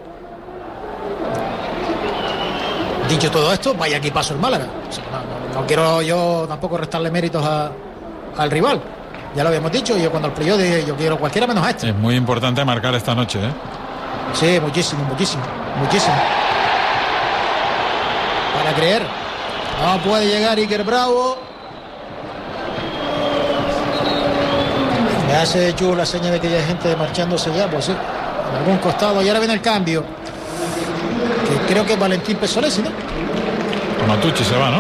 [SPEAKER 2] Dicho todo esto, vaya equipazo el Málaga. O sea, no, no, no quiero yo tampoco restarle méritos a, al rival. Ya lo habíamos dicho, yo cuando el playoff dije, yo quiero cualquiera menos a este.
[SPEAKER 4] Es muy importante marcar esta noche, ¿eh?
[SPEAKER 2] Sí, muchísimo, muchísimo, muchísimo. Para creer. No puede llegar Iker Bravo. Me hace Chu la seña de que ya hay gente marchándose ya, pues sí, en algún costado. Y ahora viene el cambio. Que creo que es Valentín Pesolesi, ¿no?
[SPEAKER 4] Matucci se va, ¿no?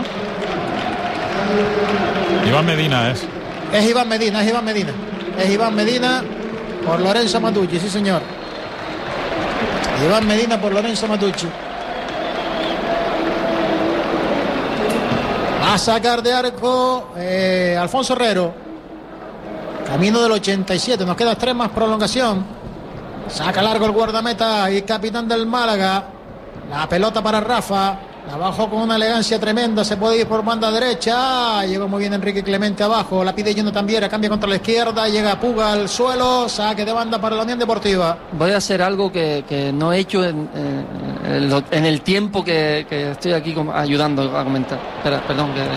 [SPEAKER 4] Iván Medina es.
[SPEAKER 2] Es Iván Medina, es Iván Medina. Es Iván Medina por Lorenzo Matucci, sí señor. Iván Medina por Lorenzo Matucci. Va a sacar de arco eh, Alfonso Herrero. Camino del ochenta y siete. Nos queda tres más prolongación. Saca largo el guardameta y capitán del Málaga. La pelota para Rafa. La bajó con una elegancia tremenda. Se puede ir por banda derecha. Llegó muy bien Enrique Clemente abajo. La pide Jonathan Viera. Cambia contra la izquierda. Llega Puga al suelo. Saque de banda para la Unión Deportiva.
[SPEAKER 5] Voy a hacer algo que, que no he hecho en, en, en el tiempo que, que estoy aquí ayudando a comentar. Espera, perdón. Que...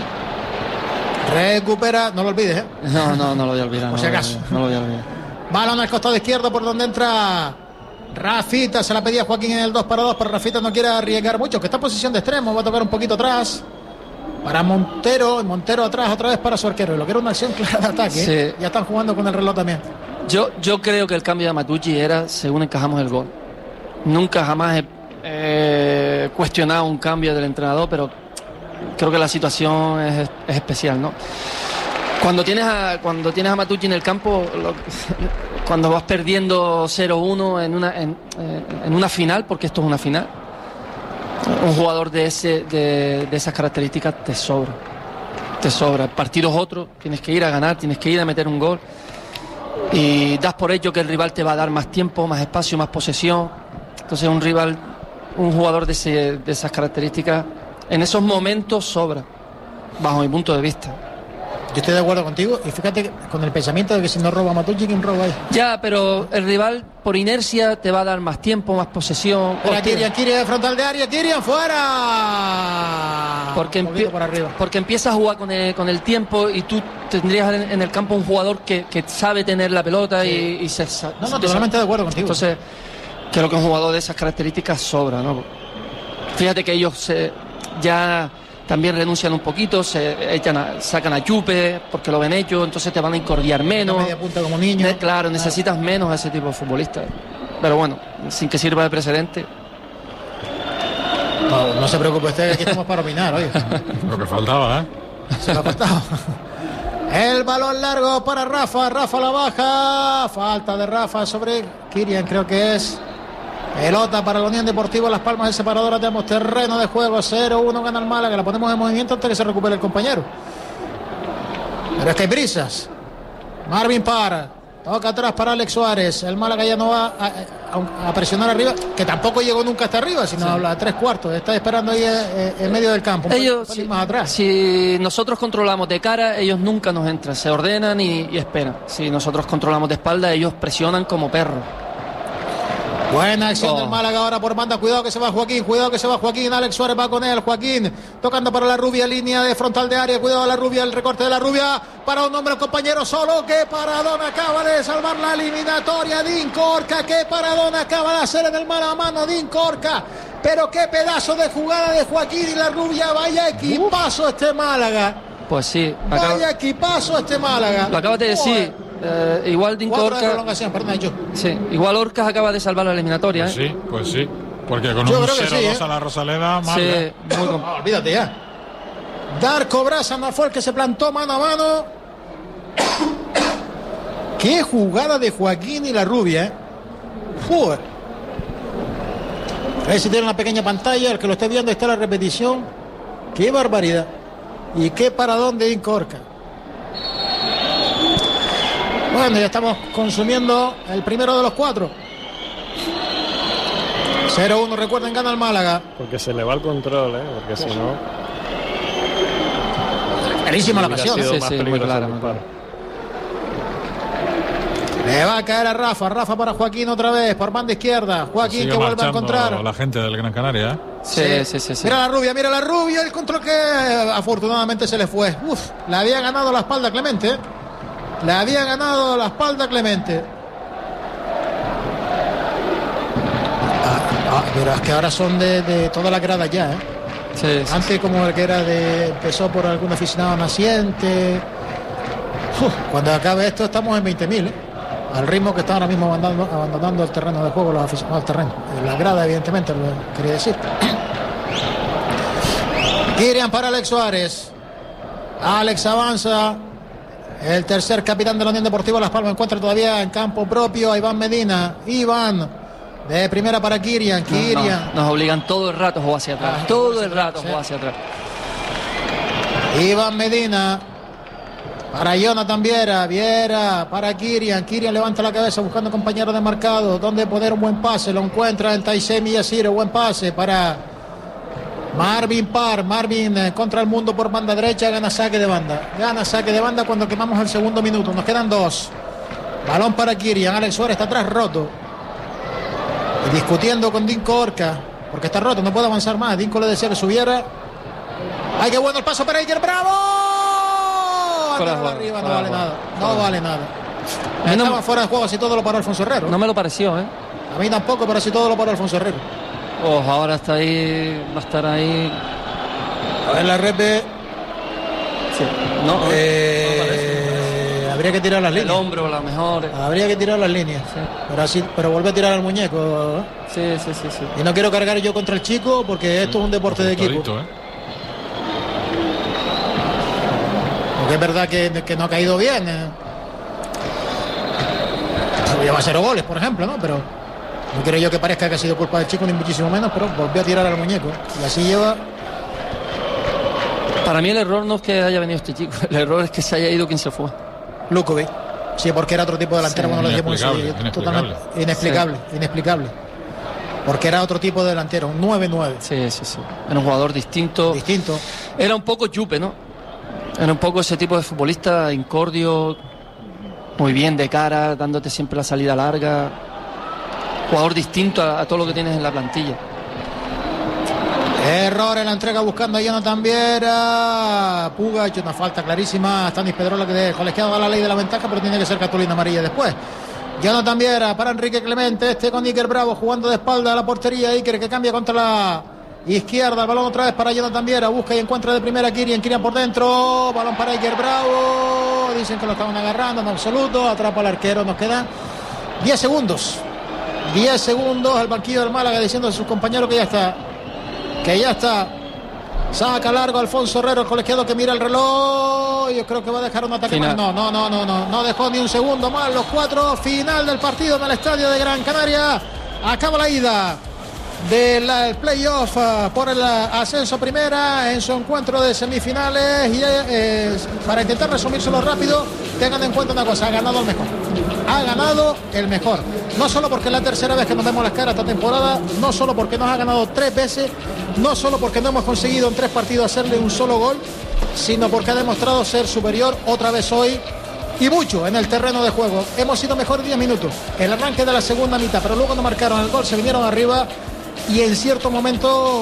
[SPEAKER 2] Recupera. No lo olvides, ¿eh?
[SPEAKER 5] No, no, no lo voy a olvidar.
[SPEAKER 2] Por si acaso.
[SPEAKER 5] No lo voy a olvidar.
[SPEAKER 2] Balón al costado izquierdo por donde entra Rafita. Se la pedía Joaquín en el dos para dos, pero Rafita no quiere arriesgar mucho, que está en posición de extremo. Va a tocar un poquito atrás para Montero. Montero atrás otra vez para su arquero. Lo que era una acción clara de ataque.
[SPEAKER 5] Sí.
[SPEAKER 2] Ya están jugando con el reloj también.
[SPEAKER 5] Yo, yo creo que el cambio de Matucci era según encajamos el gol. Nunca jamás he eh, cuestionado un cambio del entrenador, pero creo que la situación es, es especial, ¿no? Cuando tienes a, cuando tienes a Matucci en el campo, lo, cuando vas perdiendo cero uno en una, en, en una final, porque esto es una final, un jugador de, ese, de, de esas características te sobra. Te sobra. El partido es otro, tienes que ir a ganar, tienes que ir a meter un gol. Y das por hecho que el rival te va a dar más tiempo, más espacio, más posesión. Entonces un rival, un jugador de, ese, de esas características, en esos momentos sobra, bajo mi punto de vista.
[SPEAKER 2] Yo estoy de acuerdo contigo y fíjate que con el pensamiento de que si no roba Matucci, ¿quién roba ahí?
[SPEAKER 5] Ya, pero el rival por inercia te va a dar más tiempo, más posesión.
[SPEAKER 2] Era Kirian, Kirian de frontal de área, Kirian fuera.
[SPEAKER 5] Porque, empie
[SPEAKER 2] por arriba.
[SPEAKER 5] porque empieza a jugar con el, con el tiempo y tú tendrías en, en el campo un jugador que, que sabe tener la pelota sí. y, y se...
[SPEAKER 2] No, no, totalmente de acuerdo contigo.
[SPEAKER 5] Entonces, creo que un jugador de esas características sobra, ¿no? Fíjate que ellos se, ya... también renuncian un poquito, se echan a, sacan a Chupe porque lo ven hecho, entonces te van a incordiar menos.
[SPEAKER 2] Media punta como niño.
[SPEAKER 5] Ne claro, necesitas ah. menos a ese tipo de futbolistas. Pero bueno, sin que sirva de precedente.
[SPEAKER 2] No, no se preocupe usted, aquí estamos para opinar, oye.
[SPEAKER 4] Lo que faltaba, ¿eh?
[SPEAKER 2] Se lo ha faltado. El balón largo para Rafa, Rafa la baja. Falta de Rafa sobre Kirian, creo que es. Pelota para la Unión Deportiva Las Palmas de Separadora. Tenemos terreno de juego. cero uno gana el Málaga. La ponemos en movimiento antes de que se recupere el compañero. Pero es que hay brisas. Marvin para. Toca atrás para Alex Suárez. El Málaga ya no va a, a, a presionar arriba. Que tampoco llegó nunca hasta arriba, sino sí. a tres cuartos. Está esperando ahí eh, en medio del campo.
[SPEAKER 5] Ellos, si, más atrás. Si nosotros controlamos de cara, ellos nunca nos entran. Se ordenan y, y esperan. Si nosotros controlamos de espalda, ellos presionan como perros.
[SPEAKER 2] Buena acción
[SPEAKER 5] oh.
[SPEAKER 2] del Málaga ahora por banda. Cuidado que se va Joaquín. Cuidado que se va Joaquín. Alex Suárez va con él. Joaquín tocando para la Rubia. Línea de frontal de área. Cuidado la Rubia. El recorte de la Rubia. Para un hombre, el compañero solo. Que paradón acaba de salvar la eliminatoria. Dean Corca. Que paradón acaba de hacer en el mano a mano Dean Corca. Pero qué pedazo de jugada de Joaquín y la Rubia. Vaya equipazo uh. este Málaga.
[SPEAKER 5] Pues sí.
[SPEAKER 2] Acaba... Vaya equipazo este Málaga.
[SPEAKER 5] Lo acabas de decir. Oh. Uh, igual Dean Corca. Sí, igual Orcas acaba de salvar la eliminatoria.
[SPEAKER 4] Pues
[SPEAKER 5] ¿eh?
[SPEAKER 4] sí, pues sí. Porque con Yo un cero dos sí, ¿eh? a la Rosaleda, mal.
[SPEAKER 5] Sí,
[SPEAKER 4] ¿eh?
[SPEAKER 5] muy
[SPEAKER 2] no, olvídate ya. Darko Brasana fue el que se plantó mano a mano. Qué jugada de Joaquín y la rubia, ¿eh? Joder. A ver si tiene una pequeña pantalla, el que lo esté viendo está la repetición. Qué barbaridad. Y qué paradón de Incorca. Bueno, ya estamos consumiendo el primero de los cuatro. cero uno, recuerden, gana el Málaga.
[SPEAKER 1] Porque se le va el control, ¿eh? Porque si no...
[SPEAKER 2] Clarísima la pasión.
[SPEAKER 5] Sí, sí, muy clara, muy clara.
[SPEAKER 2] Le va a caer a Rafa. Rafa para Joaquín otra vez, por banda izquierda. Joaquín
[SPEAKER 4] Sigue
[SPEAKER 2] que vuelve a
[SPEAKER 4] marchando
[SPEAKER 2] encontrar.
[SPEAKER 4] la gente del Gran Canaria, ¿eh?
[SPEAKER 5] Sí, sí, sí, sí.
[SPEAKER 2] Mira la rubia, mira la rubia. El control que afortunadamente se le fue. Uf, le había ganado la espalda a Clemente. Le había ganado la espalda a Clemente. Ah, ah, pero es que ahora son de, de toda la grada ya, ¿eh?
[SPEAKER 5] Sí, sí,
[SPEAKER 2] Antes como el que era de... Empezó por algún aficionado naciente. Uf, cuando acabe esto estamos en veinte mil, ¿eh? Al ritmo que están ahora mismo abandonando, abandonando el terreno de juego los aficionados al terreno. La grada, evidentemente, lo quería decir. Kirian para Alex Suárez. Alex avanza. El tercer capitán de la Unión Deportiva Las Palmas encuentra todavía en campo propio a Iván Medina. Iván de primera para Kirian. Kirian.
[SPEAKER 5] No, no, nos obligan todo el rato a jugar hacia atrás.
[SPEAKER 2] Ah,
[SPEAKER 5] todo el rato a
[SPEAKER 2] sí.
[SPEAKER 5] jugar hacia atrás.
[SPEAKER 2] Iván Medina para Jonathan Viera. Viera para Kirian. Kirian levanta la cabeza buscando compañero de marcado. Donde poner un buen pase. Lo encuentra en Taisei Miyashiro. Buen pase para Marvin Parr. Marvin eh, contra el mundo por banda derecha. Gana saque de banda. Gana saque de banda cuando quemamos el segundo minuto. Nos quedan dos. Balón para Kirian. Alex Suárez está atrás roto. Y discutiendo con Dinko Orca. Porque está roto. No puede avanzar más. Dinko le decía que subiera. ¡Ay, qué bueno el paso para Iker! ¡Bravo!
[SPEAKER 5] Fuera de
[SPEAKER 2] No,
[SPEAKER 5] juego,
[SPEAKER 2] arriba, no
[SPEAKER 5] fuera de
[SPEAKER 2] vale
[SPEAKER 5] juego.
[SPEAKER 2] nada. No vale nada.
[SPEAKER 5] A mí no-
[SPEAKER 2] Estaba fuera de juego. Así todo lo paró Alfonso Herrero.
[SPEAKER 5] No me lo pareció, ¿eh?
[SPEAKER 2] A mí tampoco, pero así todo lo paró Alfonso Herrero.
[SPEAKER 5] Oh, ahora está ahí, va a estar ahí.
[SPEAKER 2] A ver la repe.
[SPEAKER 5] Sí. No, no,
[SPEAKER 2] Eh,
[SPEAKER 5] no parece.
[SPEAKER 2] habría que tirar las
[SPEAKER 5] El
[SPEAKER 2] líneas.
[SPEAKER 5] hombro, a lo mejor.
[SPEAKER 2] Habría que tirar las líneas.
[SPEAKER 5] Sí.
[SPEAKER 2] Pero así, pero volver a tirar al muñeco. ¿eh?
[SPEAKER 5] Sí, sí, sí, sí.
[SPEAKER 2] Y no quiero cargar yo contra el chico porque esto es un deporte de equipo.
[SPEAKER 4] Todito, ¿eh?
[SPEAKER 2] Porque es verdad que, que no ha caído bien. Eh. Lleva cero goles, por ejemplo, ¿no? Pero no quiero yo que parezca que ha sido culpa del chico, ni muchísimo menos, pero volvió a tirar al muñeco. Y así lleva.
[SPEAKER 5] Para mí el error no es que haya venido este chico, el error es que se haya ido quien se fue.
[SPEAKER 2] Lukovic. Sí, porque era otro tipo de delantero,
[SPEAKER 5] Sí,
[SPEAKER 2] bueno, lo dijimos,
[SPEAKER 4] inexplicable,
[SPEAKER 2] sí,
[SPEAKER 4] inexplicable.
[SPEAKER 2] totalmente inexplicable, inexplicable. Porque era otro tipo de delantero, un nueve nueve.
[SPEAKER 5] Sí, sí, sí. Era un jugador distinto.
[SPEAKER 2] Distinto.
[SPEAKER 5] Era un poco Yupe, ¿no? Era un poco ese tipo de futbolista, incordio, muy bien de cara, dándote siempre la salida larga. Jugador distinto a, a todo lo que tienes en la plantilla.
[SPEAKER 2] Error en la entrega buscando a Jonathan Viera. Puga ha hecho una falta clarísima. Stanis Pedrola que de colegiado a la ley de la ventaja, pero tiene que ser cartulina amarilla después. Jonathan Viera para Enrique Clemente. Este con Iker Bravo jugando de espalda a la portería. Iker que cambia contra la izquierda. El balón otra vez para Jonathan Viera. Busca y encuentra de primera Kirian. Kirian por dentro. Balón para Iker Bravo. Dicen que lo estaban agarrando en absoluto. Atrapa al arquero. Nos quedan diez segundos. diez segundos. El banquillo del Málaga diciendo a sus compañeros que ya está. Que ya está. Saca largo Alfonso Herrero, el colegiado que mira el reloj. Yo creo que va a dejar un ataque
[SPEAKER 5] Final.
[SPEAKER 2] más. No, no, no, no, no. No dejó ni un segundo más. Los cuatro. Final del partido en el estadio de Gran Canaria. Acaba la ida del playoff uh, por el uh, ascenso primera en su encuentro de semifinales. Y eh, para intentar resumírselo rápido, tengan en cuenta una cosa: ha ganado el mejor. Ha ganado el mejor. No solo porque es la tercera vez que nos vemos las caras esta temporada, no solo porque nos ha ganado tres veces, no solo porque no hemos conseguido en tres partidos hacerle un solo gol, sino porque ha demostrado ser superior otra vez hoy y mucho en el terreno de juego. Hemos sido mejor diez minutos, el arranque de la segunda mitad, pero luego no marcaron el gol, se vinieron arriba y en cierto momento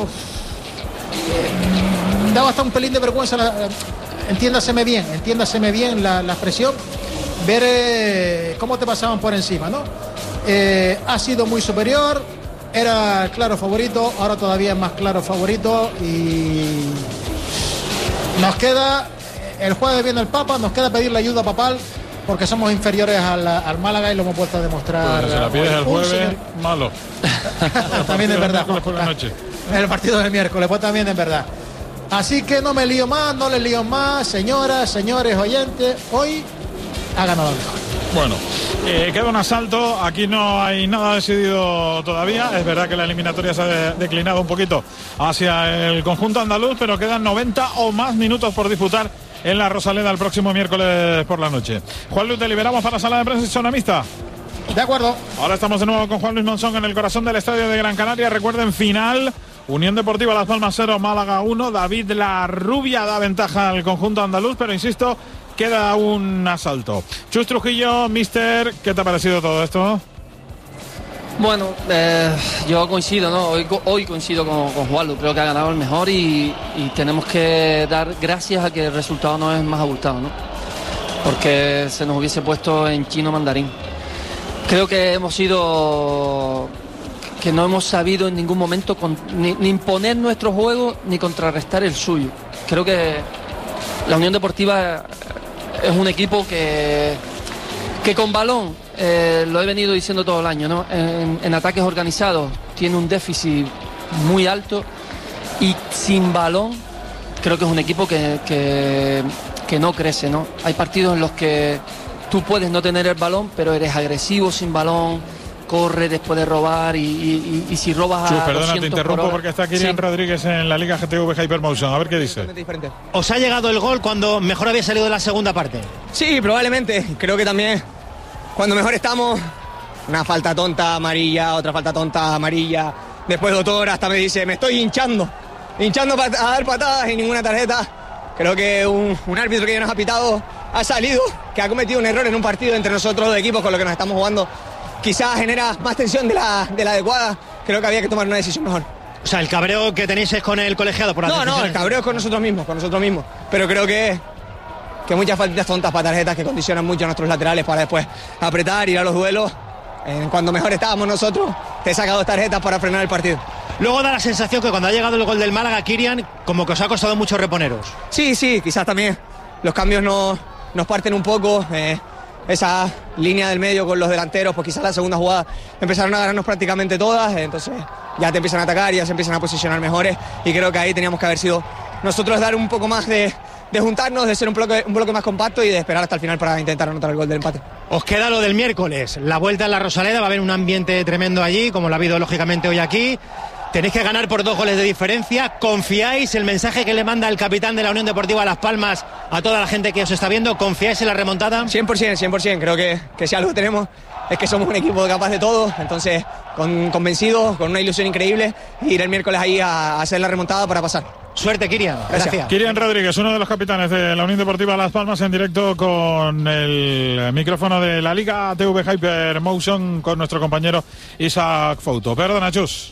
[SPEAKER 2] eh, daba hasta un pelín de vergüenza, la, entiéndaseme bien, entiéndaseme bien la, la expresión, ver eh, cómo te pasaban por encima, ¿no? Eh, ha sido muy superior, era el claro favorito, ahora todavía es más claro favorito y nos queda, el jueves viene el Papa, nos queda pedirle ayuda a Papal porque somos inferiores al, al Málaga y lo hemos vuelto a demostrar.
[SPEAKER 4] Pues si la pides el
[SPEAKER 2] Un
[SPEAKER 4] jueves,
[SPEAKER 2] señor-
[SPEAKER 4] malo.
[SPEAKER 2] también es verdad,
[SPEAKER 4] Por la noche.
[SPEAKER 2] el partido del miércoles, pues también es verdad. Así que no me lío más, no le lío más, señoras, señores oyentes, hoy ha ganado el mejor.
[SPEAKER 4] Bueno, eh, queda un asalto, aquí no hay nada decidido todavía, es verdad que la eliminatoria se ha de- declinado un poquito hacia el conjunto andaluz, pero quedan noventa o más minutos por disputar en la Rosaleda el próximo miércoles por la noche. Juan Luis, te liberamos para la sala de prensa y zona mixta.
[SPEAKER 2] De acuerdo.
[SPEAKER 4] Ahora estamos de nuevo con Juan Luis Monzón en el corazón del estadio de Gran Canaria. Recuerden, final, Unión Deportiva Las Palmas cero, Málaga uno. David La Rubia da ventaja al conjunto andaluz, pero insisto, queda un asalto. Chus Trujillo, mister, ¿qué te ha parecido todo esto?
[SPEAKER 5] Bueno, eh, yo coincido, ¿no? Hoy, hoy coincido con, con Juanlu, creo que ha ganado el mejor y, y tenemos que dar gracias a que el resultado no es más abultado, ¿no? Porque se nos hubiese puesto en chino mandarín. Creo que hemos sido, que no hemos sabido en ningún momento con, ni, ni imponer nuestro juego ni contrarrestar el suyo. Creo que la Unión Deportiva es un equipo que, que con balón, eh, lo he venido diciendo todo el año, ¿no? En, en ataques organizados tiene un déficit muy alto y sin balón creo que es un equipo que, que, que no crece, ¿no? Hay partidos en los que tú puedes no tener el balón, pero eres agresivo sin balón, corre después de robar y, y, y, y si robas
[SPEAKER 4] Chus,
[SPEAKER 5] a
[SPEAKER 4] perdona, te
[SPEAKER 5] doscientos por
[SPEAKER 4] interrumpo
[SPEAKER 5] hora-
[SPEAKER 4] porque está Kirian
[SPEAKER 5] Sí.
[SPEAKER 4] Rodríguez en la Liga G T V Hypermotion. A ver qué dice.
[SPEAKER 7] ¿Os ha llegado el gol cuando mejor había salido de la segunda parte?
[SPEAKER 8] Sí, probablemente. Creo que también cuando mejor estamos, una falta tonta amarilla, otra falta tonta amarilla. Después doctor hasta me dice, me estoy hinchando, hinchando a dar patadas y ninguna tarjeta. Creo que un, un árbitro que ya nos ha pitado ha salido, que ha cometido un error en un partido entre nosotros dos equipos con lo que nos estamos jugando. Quizás genera más tensión de la, de la adecuada. Creo que había que tomar una decisión mejor.
[SPEAKER 7] O sea, el cabreo que tenéis es con el colegiado por las
[SPEAKER 8] No, no,
[SPEAKER 7] decisiones.
[SPEAKER 8] el cabreo es con nosotros mismos, con nosotros mismos. Pero creo que, que muchas faltitas tontas para tarjetas que condicionan mucho a nuestros laterales para después apretar, ir a los duelos. Eh, cuando mejor estábamos nosotros, te saca dos tarjetas para frenar el partido.
[SPEAKER 7] Luego da la sensación que cuando ha llegado el gol del Málaga, Kirian, como que os ha costado mucho reponeros.
[SPEAKER 8] Sí, sí, quizás también los cambios no, nos parten un poco. Eh, esa línea del medio con los delanteros, pues quizás la segunda jugada empezaron a ganarnos prácticamente todas. Eh, entonces ya te empiezan a atacar, ya se empiezan a posicionar mejores. Y creo que ahí teníamos que haber sido nosotros dar un poco más de, de juntarnos, de ser un bloque, un bloque más compacto y de esperar hasta el final para intentar anotar el gol del empate.
[SPEAKER 7] Os queda lo del miércoles, la vuelta en la Rosaleda, va a haber un ambiente tremendo allí, como lo ha habido lógicamente hoy aquí. Tenéis que ganar por dos goles de diferencia. ¿Confiáis el mensaje que le manda el capitán de la Unión Deportiva Las Palmas a toda la gente que os está viendo? ¿Confiáis en la remontada?
[SPEAKER 8] cien por ciento, cien por ciento. Creo que, que si algo tenemos es que somos un equipo capaz de todo. Entonces, con, convencidos, con una ilusión increíble, ir el miércoles ahí a, a hacer la remontada para pasar.
[SPEAKER 7] Suerte, Kirian.
[SPEAKER 8] Gracias.
[SPEAKER 7] Gracias.
[SPEAKER 4] Kirian Rodríguez, uno de los capitanes de la Unión Deportiva Las Palmas, en directo con el micrófono de la Liga T V Hypermotion con nuestro compañero Isaac Fouto. Perdona, Chus.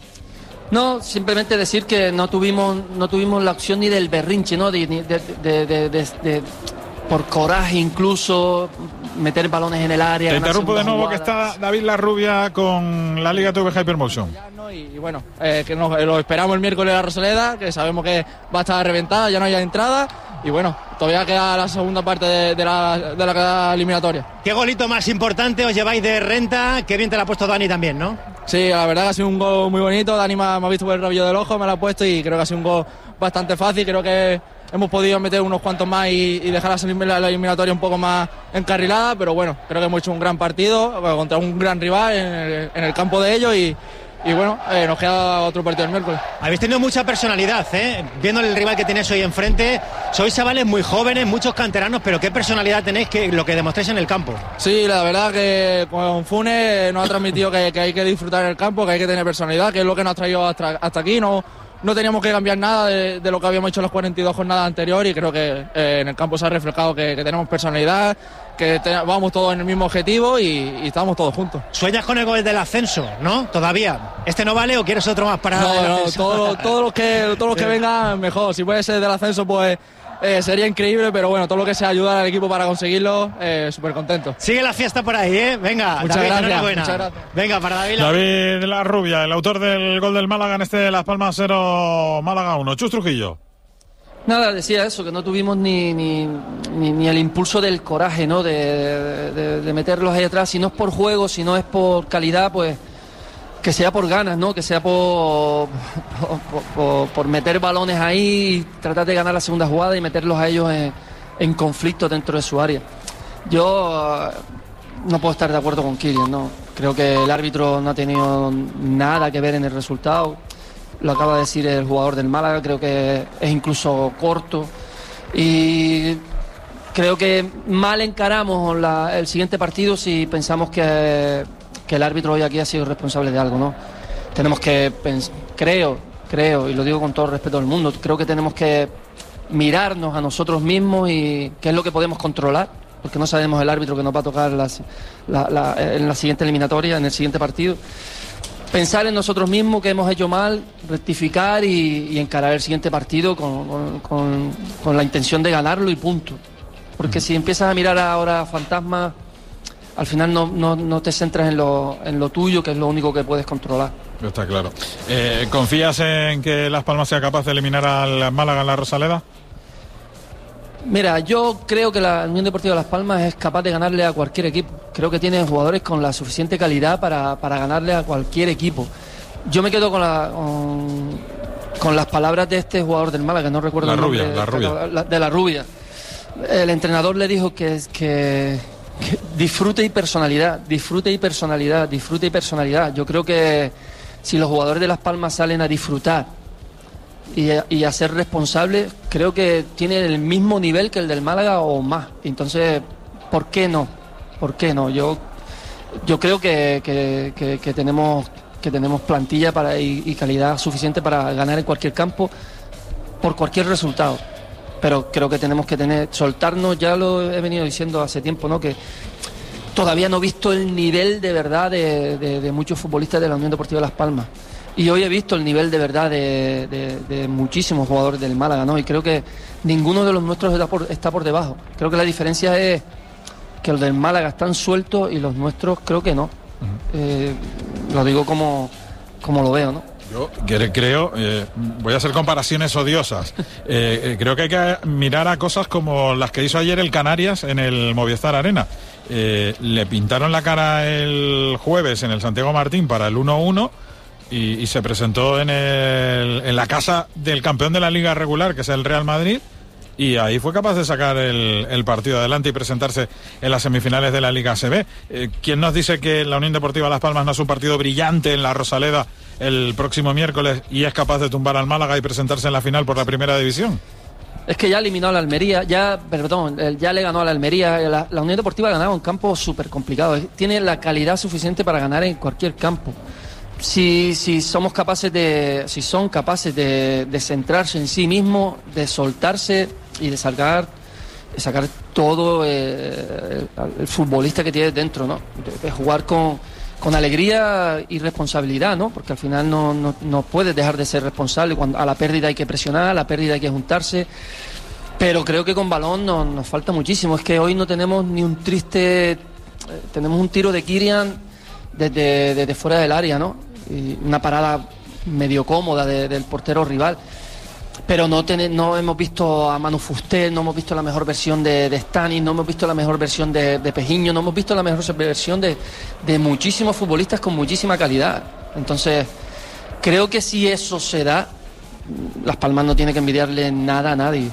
[SPEAKER 5] No, simplemente decir que no tuvimos no tuvimos la opción ni del berrinche, ¿no? De, de, de, de, de, de, por coraje incluso, meter balones en el área.
[SPEAKER 4] Te
[SPEAKER 5] ganar
[SPEAKER 4] interrumpo de
[SPEAKER 5] segundas
[SPEAKER 4] nuevo que
[SPEAKER 5] jugadas.
[SPEAKER 4] está David La Rubia con la Liga T V Hypermotion.
[SPEAKER 9] Y, y bueno, eh, que nos, lo esperamos el miércoles en la Rosaleda, que sabemos que va a estar reventada, ya no hay entrada. Y bueno, todavía queda la segunda parte de, de, la, de la eliminatoria.
[SPEAKER 7] ¿Qué golito más importante os lleváis de renta? Qué bien te la ha puesto Dani también, ¿no?
[SPEAKER 9] Sí, la verdad que ha sido un gol muy bonito. Dani me ha, me ha visto por el rabillo del ojo, me lo ha puesto y creo que ha sido un gol bastante fácil. Creo que hemos podido meter unos cuantos más y, y dejar la, la eliminatoria un poco más encarrilada, pero bueno, creo que hemos hecho un gran partido contra un gran rival en el, en el campo de ellos y, y bueno, eh, nos queda otro partido el miércoles.
[SPEAKER 7] Habéis tenido mucha personalidad, ¿eh? Viendo el rival que tenéis hoy enfrente, sois chavales muy jóvenes, muchos canteranos, pero qué personalidad tenéis, que lo que demostráis en el campo.
[SPEAKER 9] Sí, la verdad que con Funes nos ha transmitido que, que hay que disfrutar en el campo, que hay que tener personalidad, que es lo que nos ha traído hasta, hasta aquí. No, no teníamos que cambiar nada de, de lo que habíamos hecho en las cuarenta y dos jornadas anteriores y creo que eh, en el campo se ha reflejado que, que tenemos personalidad, que te, vamos todos en el mismo objetivo y, y estamos todos juntos.
[SPEAKER 7] Sueñas con el gol del ascenso, ¿no? Todavía. ¿Este no vale o quieres otro más para
[SPEAKER 9] No,
[SPEAKER 7] el
[SPEAKER 9] no,
[SPEAKER 7] ascenso?
[SPEAKER 9] todos todo los que, todos los que vengan mejor. Si puede ser del ascenso, pues eh, sería increíble, pero bueno, todo lo que sea ayudar al equipo para conseguirlo, eh, súper contento.
[SPEAKER 7] Sigue la fiesta por ahí, ¿eh? Venga,
[SPEAKER 9] Muchas
[SPEAKER 7] David,
[SPEAKER 9] gracias,
[SPEAKER 7] enhorabuena.
[SPEAKER 9] muchas gracias.
[SPEAKER 7] Venga, para David.
[SPEAKER 4] David La Rubia, el autor del gol del Málaga en este Las Palmas cero, Málaga uno. Chus Trujillo.
[SPEAKER 5] Nada, decía eso, que no tuvimos ni, ni, ni, ni el impulso del coraje, ¿no? De, de, de meterlos ahí atrás. Si no es por juego, si no es por calidad, pues que sea por ganas, ¿no? Que sea por, por, por, por meter balones ahí y tratar de ganar la segunda jugada y meterlos a ellos en, en conflicto dentro de su área. Yo no puedo estar de acuerdo con Kylian, ¿no? Creo que el árbitro no ha tenido nada que ver en el resultado. Lo acaba de decir el jugador del Málaga, creo que es incluso corto. Y creo que mal encaramos la, el siguiente partido si pensamos que, que el árbitro hoy aquí ha sido responsable de algo, ¿no? Tenemos que, pens- creo, creo, y lo digo con todo el respeto del mundo, creo que tenemos que mirarnos a nosotros mismos y qué es lo que podemos controlar, porque no sabemos el árbitro que nos va a tocar las, la, la, en la siguiente eliminatoria, en el siguiente partido. Pensar en nosotros mismos que hemos hecho mal, rectificar y, y encarar el siguiente partido con, con, con, con la intención de ganarlo y punto. Porque si empiezas a mirar ahora fantasmas, al final no, no, no te centras en lo, en lo tuyo, que es lo único que puedes controlar.
[SPEAKER 4] Está claro. Eh, ¿Confías en que Las Palmas sea capaz de eliminar al Málaga en la Rosaleda?
[SPEAKER 5] Mira, yo creo que la Unión Deportiva Las Palmas es capaz de ganarle a cualquier equipo. Creo que tiene jugadores con la suficiente calidad para, para ganarle a cualquier equipo. Yo me quedo con, la, con, con las palabras de este jugador del Málaga, que no recuerdo
[SPEAKER 4] la
[SPEAKER 5] el nombre.
[SPEAKER 4] Rubia, la Rubia.
[SPEAKER 5] La, de la Rubia. El entrenador le dijo que, que, que disfrute y personalidad, disfrute y personalidad, disfrute y personalidad. Yo creo que si los jugadores de Las Palmas salen a disfrutar y a, y a ser responsables, creo que tienen el mismo nivel que el del Málaga o más. Entonces, ¿por qué no? ¿Por qué no? Yo, yo creo que, que, que, que tenemos que tenemos plantilla para y, y calidad suficiente para ganar en cualquier campo por cualquier resultado. Pero creo que tenemos que tener soltarnos, ya lo he venido diciendo hace tiempo, ¿no? Que todavía no he visto el nivel de verdad de, de, de muchos futbolistas de la Unión Deportiva Las Palmas. Y hoy he visto el nivel de verdad de, de, de muchísimos jugadores del Málaga, ¿no? Y creo que ninguno de los nuestros está por, está por debajo. Creo que la diferencia es que los del Málaga están sueltos y los nuestros creo que no. Uh-huh. Eh, lo digo como, como lo veo, ¿no?
[SPEAKER 4] Yo creo, eh, voy a hacer comparaciones odiosas. Eh, eh, creo que hay que mirar a cosas como las que hizo ayer el Canarias en el Movistar Arena. Eh, le pintaron la cara el jueves en el Santiago Martín para el uno uno. Y, y se presentó en, el, en la casa del campeón de la Liga regular, que es el Real Madrid, y ahí fue capaz de sacar el, el partido adelante y presentarse en las semifinales de la Liga A C B. Eh, ¿Quién nos dice que la Unión Deportiva Las Palmas no es un partido brillante en la Rosaleda el próximo miércoles y es capaz de tumbar al Málaga y presentarse en la final por la primera división?
[SPEAKER 5] Es que ya eliminó a la Almería, ya, perdón, ya le ganó a la Almería. La, la Unión Deportiva ha ganado un campo súper complicado. Tiene la calidad suficiente para ganar en cualquier campo. Si, si somos capaces de, si son capaces de, de centrarse en sí mismos, de soltarse y de sacar, de sacar todo eh, el, el futbolista que tiene dentro, ¿no? De, de jugar con, con alegría y responsabilidad, ¿no? Porque al final no, no, no puedes dejar de ser responsable. Cuando a la pérdida hay que presionar, a la pérdida hay que juntarse. Pero creo que con balón nos, nos falta muchísimo. Es que hoy no tenemos ni un triste, eh, tenemos un tiro de Kylian desde, desde fuera del área, ¿no? Y una parada medio cómoda de, del portero rival, pero no, ten, no hemos visto a Manu Fuster, no hemos visto la mejor versión de, de Stanis, no hemos visto la mejor versión de, de Pejiño, no hemos visto la mejor versión de, de muchísimos futbolistas con muchísima calidad. Entonces creo que si eso se da, Las Palmas no tiene que envidiarle nada a nadie.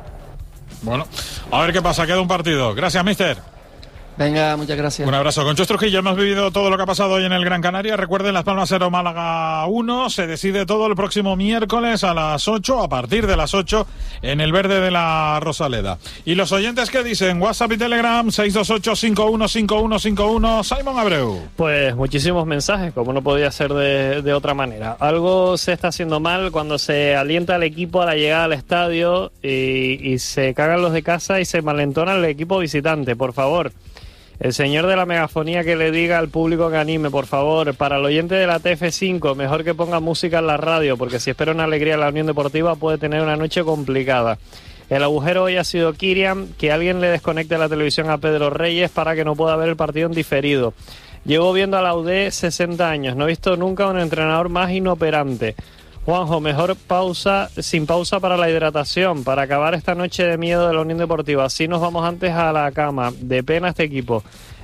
[SPEAKER 4] Bueno, a ver qué pasa, queda un partido. Gracias, mister.
[SPEAKER 5] Venga, muchas gracias.
[SPEAKER 4] Un abrazo. Con Chus Trujillo hemos vivido todo lo que ha pasado hoy en el Gran Canaria. Recuerden, Las Palmas cero, Málaga uno. Se decide todo el próximo miércoles a las ocho, a partir de las ocho, en el verde de la Rosaleda. Y los oyentes que dicen, WhatsApp y Telegram, seis dos ocho, cinco uno cinco uno cinco uno. Simon Abreu.
[SPEAKER 1] Pues muchísimos mensajes, como no podía ser de, de otra manera. Algo se está haciendo mal cuando se alienta al equipo a la llegada al estadio y, y se cagan los de casa y se malentona el equipo visitante. Por favor, el señor de la megafonía que le diga al público que anime, por favor. Para el oyente de la T F cinco, mejor que ponga música en la radio, porque si espera una alegría en la Unión Deportiva puede tener una noche complicada. El agujero hoy ha sido Kylian, que alguien le desconecte la televisión a Pedro Reyes para que no pueda ver el partido en diferido. Llevo viendo a la U D sesenta años, no he visto nunca un entrenador más inoperante. Juanjo, mejor pausa, sin pausa para la hidratación, para acabar esta noche de miedo de la Unión Deportiva. Así nos vamos antes a la cama. De pena este equipo.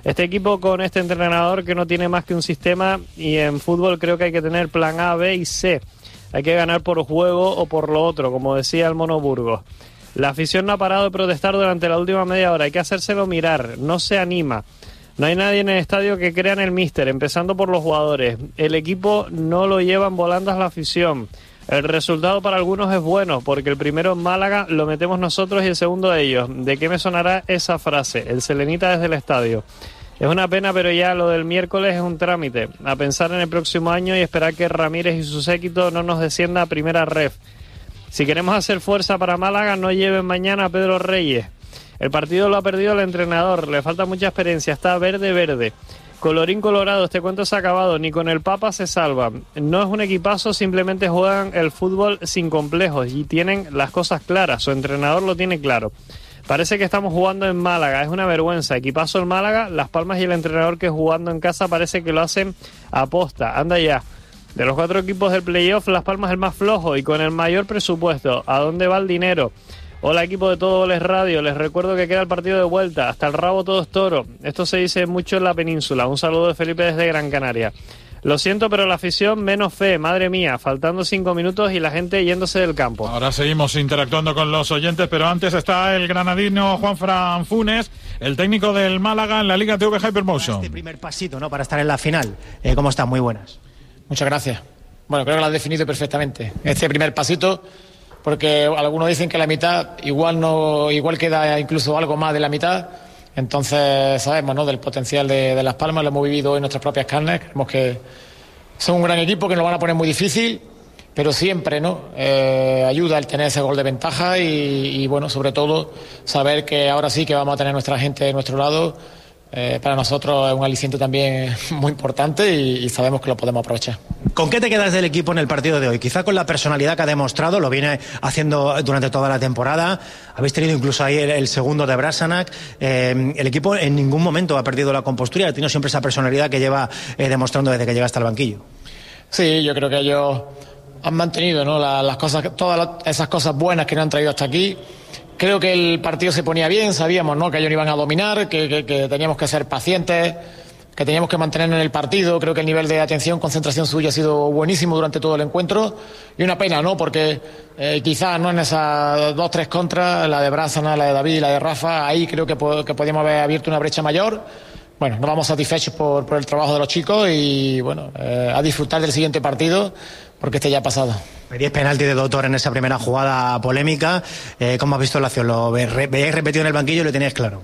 [SPEAKER 1] Este equipo con este entrenador que no tiene más que un sistema, y en fútbol creo que hay que tener plan A, B y C. Hay que ganar por juego o por lo otro, como decía el Mono Burgos. La afición no ha parado de protestar durante la última media hora, hay que hacérselo mirar, no se anima. No hay nadie en el estadio que crea en el míster, empezando por los jugadores. El equipo no lo lleva en volandas la afición. El resultado para algunos es bueno, porque el primero en Málaga lo metemos nosotros y el segundo ellos. ¿De qué me sonará esa frase? El selenita desde el estadio. Es una pena, pero ya lo del miércoles es un trámite. A pensar en el próximo año y esperar que Ramírez y su séquito no nos descienda a primera ref. Si queremos hacer fuerza para Málaga, no lleven mañana a Pedro Reyes. El partido lo ha perdido el entrenador, le falta mucha experiencia, está verde, verde. Colorín colorado, este cuento se ha acabado, ni con el Papa se salva. No es un equipazo, simplemente juegan el fútbol sin complejos y tienen las cosas claras, su entrenador lo tiene claro. Parece que estamos jugando en Málaga, es una vergüenza. Equipazo el Málaga, Las Palmas y el entrenador que jugando en casa parece que lo hacen a posta. Anda ya. De los cuatro equipos del playoff, Las Palmas es el más flojo y con el mayor presupuesto. ¿A dónde va el dinero? Hola equipo de Todo Goles Radio, les recuerdo que queda el partido de vuelta, hasta el rabo todo es toro. Esto se dice mucho en la península. Un saludo de Felipe desde Gran Canaria. Lo siento, pero la afición menos fe, madre mía, faltando cinco minutos y la gente yéndose del campo.
[SPEAKER 4] Ahora seguimos interactuando con los oyentes, pero antes está el granadino Juanfran Funes, el técnico del Málaga en la Liga T V Hypermotion.
[SPEAKER 7] Este primer pasito, ¿no?, para estar en la final. Eh, ¿Cómo están? Muy buenas.
[SPEAKER 10] Muchas gracias. Bueno, creo que lo has definido perfectamente. Este primer pasito, porque algunos dicen que la mitad igual no, igual queda incluso algo más de la mitad. Entonces sabemos, ¿no?, del potencial de, de Las Palmas, lo hemos vivido hoy en nuestras propias carnes. Creemos que son un gran equipo, que nos van a poner muy difícil, pero siempre, ¿no?, eh, ayuda el tener ese gol de ventaja y, y bueno, sobre todo saber que ahora sí que vamos a tener nuestra gente de nuestro lado. Eh, para nosotros es un aliciente también muy importante y, y sabemos que lo podemos aprovechar.
[SPEAKER 7] ¿Con qué te quedas del equipo en el partido de hoy? Quizá con la personalidad que ha demostrado, lo viene haciendo durante toda la temporada. Habéis tenido incluso ahí el, el segundo de Brasanac. Eh, el equipo en ningún momento ha perdido la compostura, ha tenido siempre esa personalidad que lleva eh, demostrando desde que llega hasta el banquillo.
[SPEAKER 10] Sí, yo creo que ellos han mantenido, ¿no?, las, las cosas, todas las, esas cosas buenas que nos han traído hasta aquí. Creo que el partido se ponía bien, sabíamos, ¿no?, que ellos no iban a dominar, que, que, que teníamos que ser pacientes, que teníamos que mantenernos en el partido. Creo que el nivel de atención, concentración suya ha sido buenísimo durante todo el encuentro. Y una pena, ¿no?, porque eh, quizás no en esas dos, tres contras, la de Brásana, la de David y la de Rafa, ahí creo que, que podíamos haber abierto una brecha mayor. Bueno, nos vamos satisfechos por, por el trabajo de los chicos y, bueno, eh, a disfrutar del siguiente partido, porque este ya ha pasado.
[SPEAKER 7] Pedíais penalti de Doctor en esa primera jugada polémica. Eh, ¿Cómo has visto la acción? ¿Lo veíais repetido en el banquillo y lo teníais claro?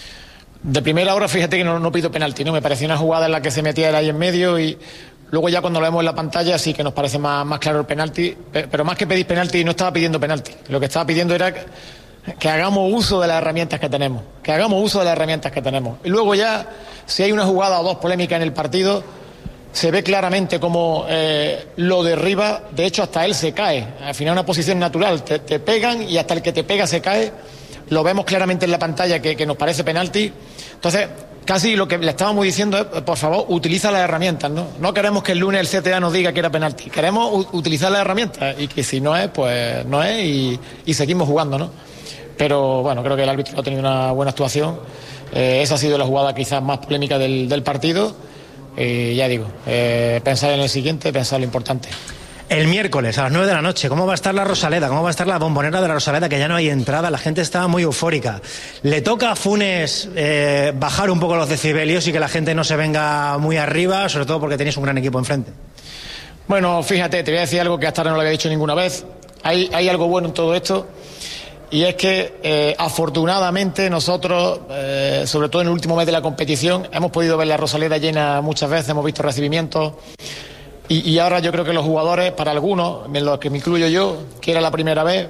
[SPEAKER 10] De primera hora, fíjate que no, no pido penalti, ¿no? Me pareció una jugada en la que se metía él ahí en medio y luego ya cuando lo vemos en la pantalla sí que nos parece más, más claro el penalti. Pero más que pedir penalti, no estaba pidiendo penalti. Lo que estaba pidiendo era que, que hagamos uso de las herramientas que tenemos. Que hagamos uso de las herramientas que tenemos. Y luego ya, si hay una jugada o dos polémicas en el partido, se ve claramente cómo eh, lo derriba. De hecho, hasta él se cae. Al final, una posición natural. Te, te pegan y hasta el que te pega se cae. Lo vemos claramente en la pantalla que, que nos parece penalti. Entonces, casi lo que le estábamos diciendo es, por favor, utiliza las herramientas, ¿no? No queremos que el lunes el C T A nos diga que era penalti. Queremos utilizar las herramientas y que si no es, pues no es y, y seguimos jugando, ¿no? Pero bueno, creo que el árbitro ha tenido una buena actuación. Eh, esa ha sido la jugada quizás más polémica del, del partido. Y ya digo, eh, pensar en el siguiente, pensar lo importante.
[SPEAKER 7] El miércoles a las nueve de la noche, ¿cómo va a estar la Rosaleda? ¿Cómo va a estar la bombonera de la Rosaleda? Que ya no hay entrada, la gente está muy eufórica. ¿Le toca a Funes eh, bajar un poco los decibelios y que la gente no se venga muy arriba, sobre todo porque tenéis un gran equipo enfrente?
[SPEAKER 10] Bueno, fíjate, te voy a decir algo que hasta ahora no lo había dicho ninguna vez. Hay, hay algo bueno en todo esto. Y es que, eh, afortunadamente, nosotros, eh, sobre todo en el último mes de la competición, hemos podido ver la Rosaleda llena muchas veces, hemos visto recibimientos. Y, y ahora yo creo que los jugadores, para algunos, en los que me incluyo yo, que era la primera vez,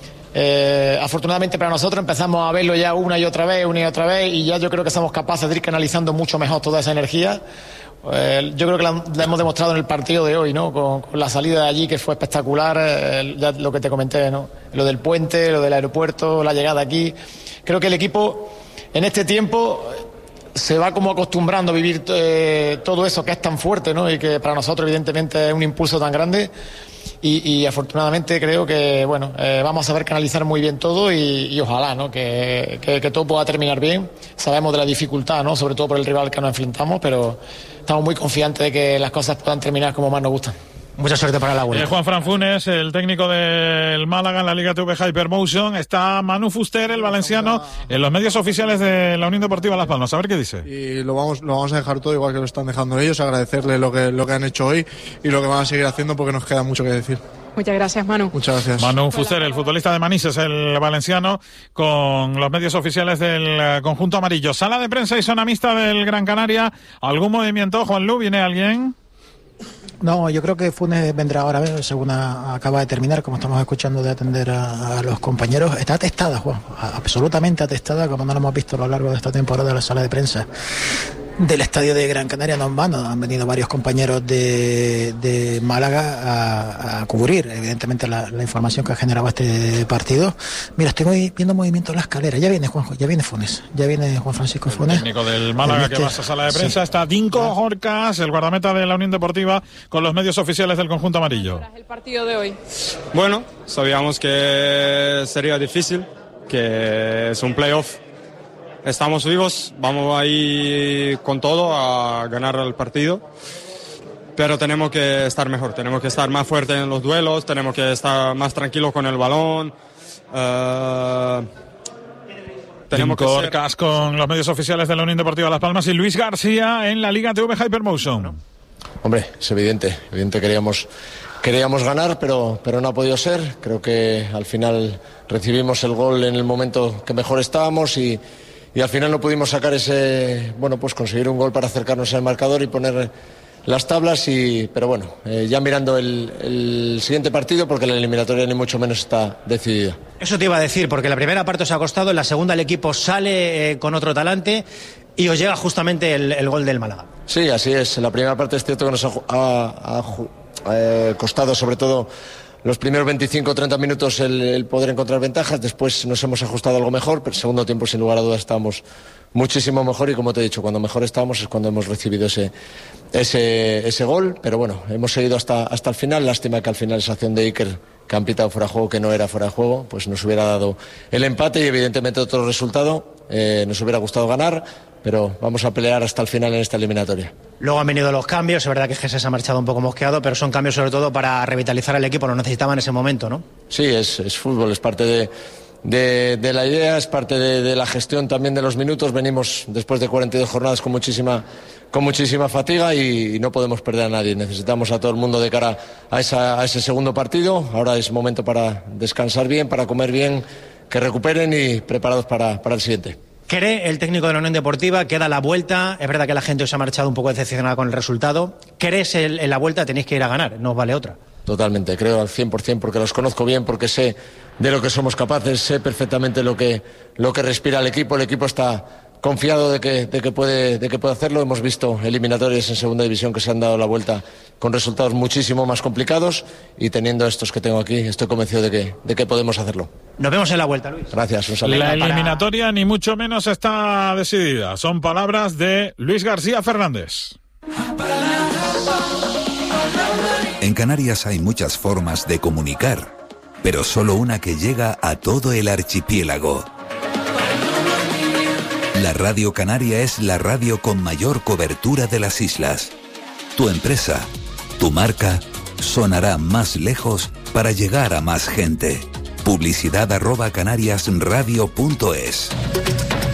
[SPEAKER 10] eh, afortunadamente para nosotros empezamos a verlo ya una y otra vez, una y otra vez, y ya yo creo que somos capaces de ir canalizando mucho mejor toda esa energía. Eh, yo creo que la, la hemos demostrado en el partido de hoy, ¿no? Con, con la salida de allí, que fue espectacular, eh, ya lo que te comenté, ¿no? Lo del puente, lo del aeropuerto, la llegada aquí. Creo que el equipo en este tiempo se va como acostumbrando a vivir eh, todo eso que es tan fuerte, ¿no? Y que para nosotros evidentemente es un impulso tan grande. y, y afortunadamente creo que, bueno, eh, vamos a saber canalizar muy bien todo y, y ojalá, ¿no? Que, que, que todo pueda terminar bien. Sabemos de la dificultad, ¿no? Sobre todo por el rival que nos enfrentamos, pero estamos muy confiantes de que las cosas puedan terminar como más nos gustan.
[SPEAKER 7] Mucha suerte para la vuelta.
[SPEAKER 4] Eh, Juan Fran Funes, el técnico del Málaga en la Liga T V Hypermotion. Está Manu Fuster, el valenciano, en los medios oficiales de la Unión Deportiva Las Palmas. A ver qué dice.
[SPEAKER 11] Y lo vamos, lo vamos a dejar todo igual que lo están dejando ellos. Agradecerles lo que, lo que han hecho hoy y lo que van a seguir haciendo porque nos queda mucho que decir.
[SPEAKER 12] Muchas gracias, Manu.
[SPEAKER 11] Muchas gracias.
[SPEAKER 4] Manu Fuster, el futbolista de Manises, el valenciano, con los medios oficiales del conjunto amarillo. Sala de prensa y zona mixta del Gran Canaria. ¿Algún movimiento, Juan Lu? ¿Viene alguien?
[SPEAKER 2] No, yo creo que Funes vendrá ahora, según a, acaba de terminar, como estamos escuchando de atender a, a los compañeros. Está atestada, Juan, absolutamente atestada, como no lo hemos visto a lo largo de esta temporada en la sala de prensa del estadio de Gran Canaria. No van, han venido varios compañeros de, de Málaga a, a cubrir, evidentemente, la, la información que ha generado este partido. Mira, estoy viendo movimiento en la escalera. Ya viene Juanjo, ya viene Funes, ya viene Juan Francisco Funes.
[SPEAKER 4] El técnico del Málaga este, que va a esa sala de prensa. Sí. Está Dinko Horcas, el guardameta de la Unión Deportiva, con los medios oficiales del conjunto amarillo.
[SPEAKER 12] El partido de hoy.
[SPEAKER 13] Bueno, sabíamos que sería difícil, que es un playoff. Estamos vivos, vamos ahí con todo a ganar el partido, pero tenemos que estar mejor, tenemos que estar más fuertes en los duelos, tenemos que estar más tranquilos con el balón. Uh, tenemos
[SPEAKER 4] Cinco
[SPEAKER 13] que
[SPEAKER 4] Orcas ser... con los medios oficiales de la Unión Deportiva Las Palmas y Luis García en la Liga T V Hypermotion.
[SPEAKER 14] Hombre, es evidente, evidente queríamos, queríamos ganar, pero, pero no ha podido ser. Creo que al final recibimos el gol en el momento que mejor estábamos y Y al final no pudimos sacar ese, bueno, pues conseguir un gol para acercarnos al marcador y poner las tablas. Y, pero bueno, eh, ya mirando el, el siguiente partido, porque la eliminatoria ni mucho menos está decidida.
[SPEAKER 7] Eso te iba a decir, porque la primera parte os ha costado, en la segunda el equipo sale eh, con otro talante y os llega justamente el, el gol del Málaga.
[SPEAKER 14] Sí, así es. En la primera parte es cierto que nos ha, ha, ha eh, costado sobre todo los primeros veinticinco o treinta minutos el, el poder encontrar ventajas. Después nos hemos ajustado algo mejor, pero el segundo tiempo sin lugar a dudas estábamos muchísimo mejor y, como te he dicho, cuando mejor estábamos es cuando hemos recibido ese, ese, ese gol. Pero bueno, hemos seguido hasta, hasta el final. Lástima que al final esa acción de Iker, que han pitado fuera de juego, que no era fuera de juego, pues nos hubiera dado el empate y evidentemente otro resultado. Eh, nos hubiera gustado ganar, pero vamos a pelear hasta el final en esta eliminatoria.
[SPEAKER 7] Luego han venido los cambios, es verdad que Jesús se ha marchado un poco mosqueado, pero son cambios sobre todo para revitalizar al equipo, lo necesitaba en ese momento, ¿no?
[SPEAKER 14] Sí, es, es fútbol, es parte de, de, de la idea, es parte de, de la gestión también de los minutos. Venimos después de cuarenta y dos jornadas con muchísima, con muchísima fatiga y, y no podemos perder a nadie. Necesitamos a todo el mundo de cara a, esa, a ese segundo partido. Ahora es momento para descansar bien, para comer bien, que recuperen y preparados para, para el siguiente.
[SPEAKER 7] ¿Cree el técnico de la Unión Deportiva que da la vuelta? Es verdad que la gente os ha marchado un poco decepcionada con el resultado. ¿Crees en, en la vuelta? Tenéis que ir a ganar, no os vale otra.
[SPEAKER 14] Totalmente, creo al cien por ciento, porque los conozco bien, porque sé de lo que somos capaces, sé perfectamente lo que, lo que respira el equipo. El equipo está confiado de que, de que puede, de que puede hacerlo. Hemos visto eliminatorias en segunda división que se han dado la vuelta con resultados muchísimo más complicados y teniendo estos que tengo aquí, estoy convencido de que, de que podemos hacerlo.
[SPEAKER 7] Nos vemos en la vuelta, Luis.
[SPEAKER 14] Gracias, un saludo.
[SPEAKER 4] La eliminatoria ni mucho menos está decidida. Son palabras de Luis García Fernández.
[SPEAKER 3] En Canarias hay muchas formas de comunicar, pero solo una que llega a todo el archipiélago. La Radio Canaria es la radio con mayor cobertura de las islas. Tu empresa, tu marca, sonará más lejos para llegar a más gente. Publicidad arroba canariasradio punto es.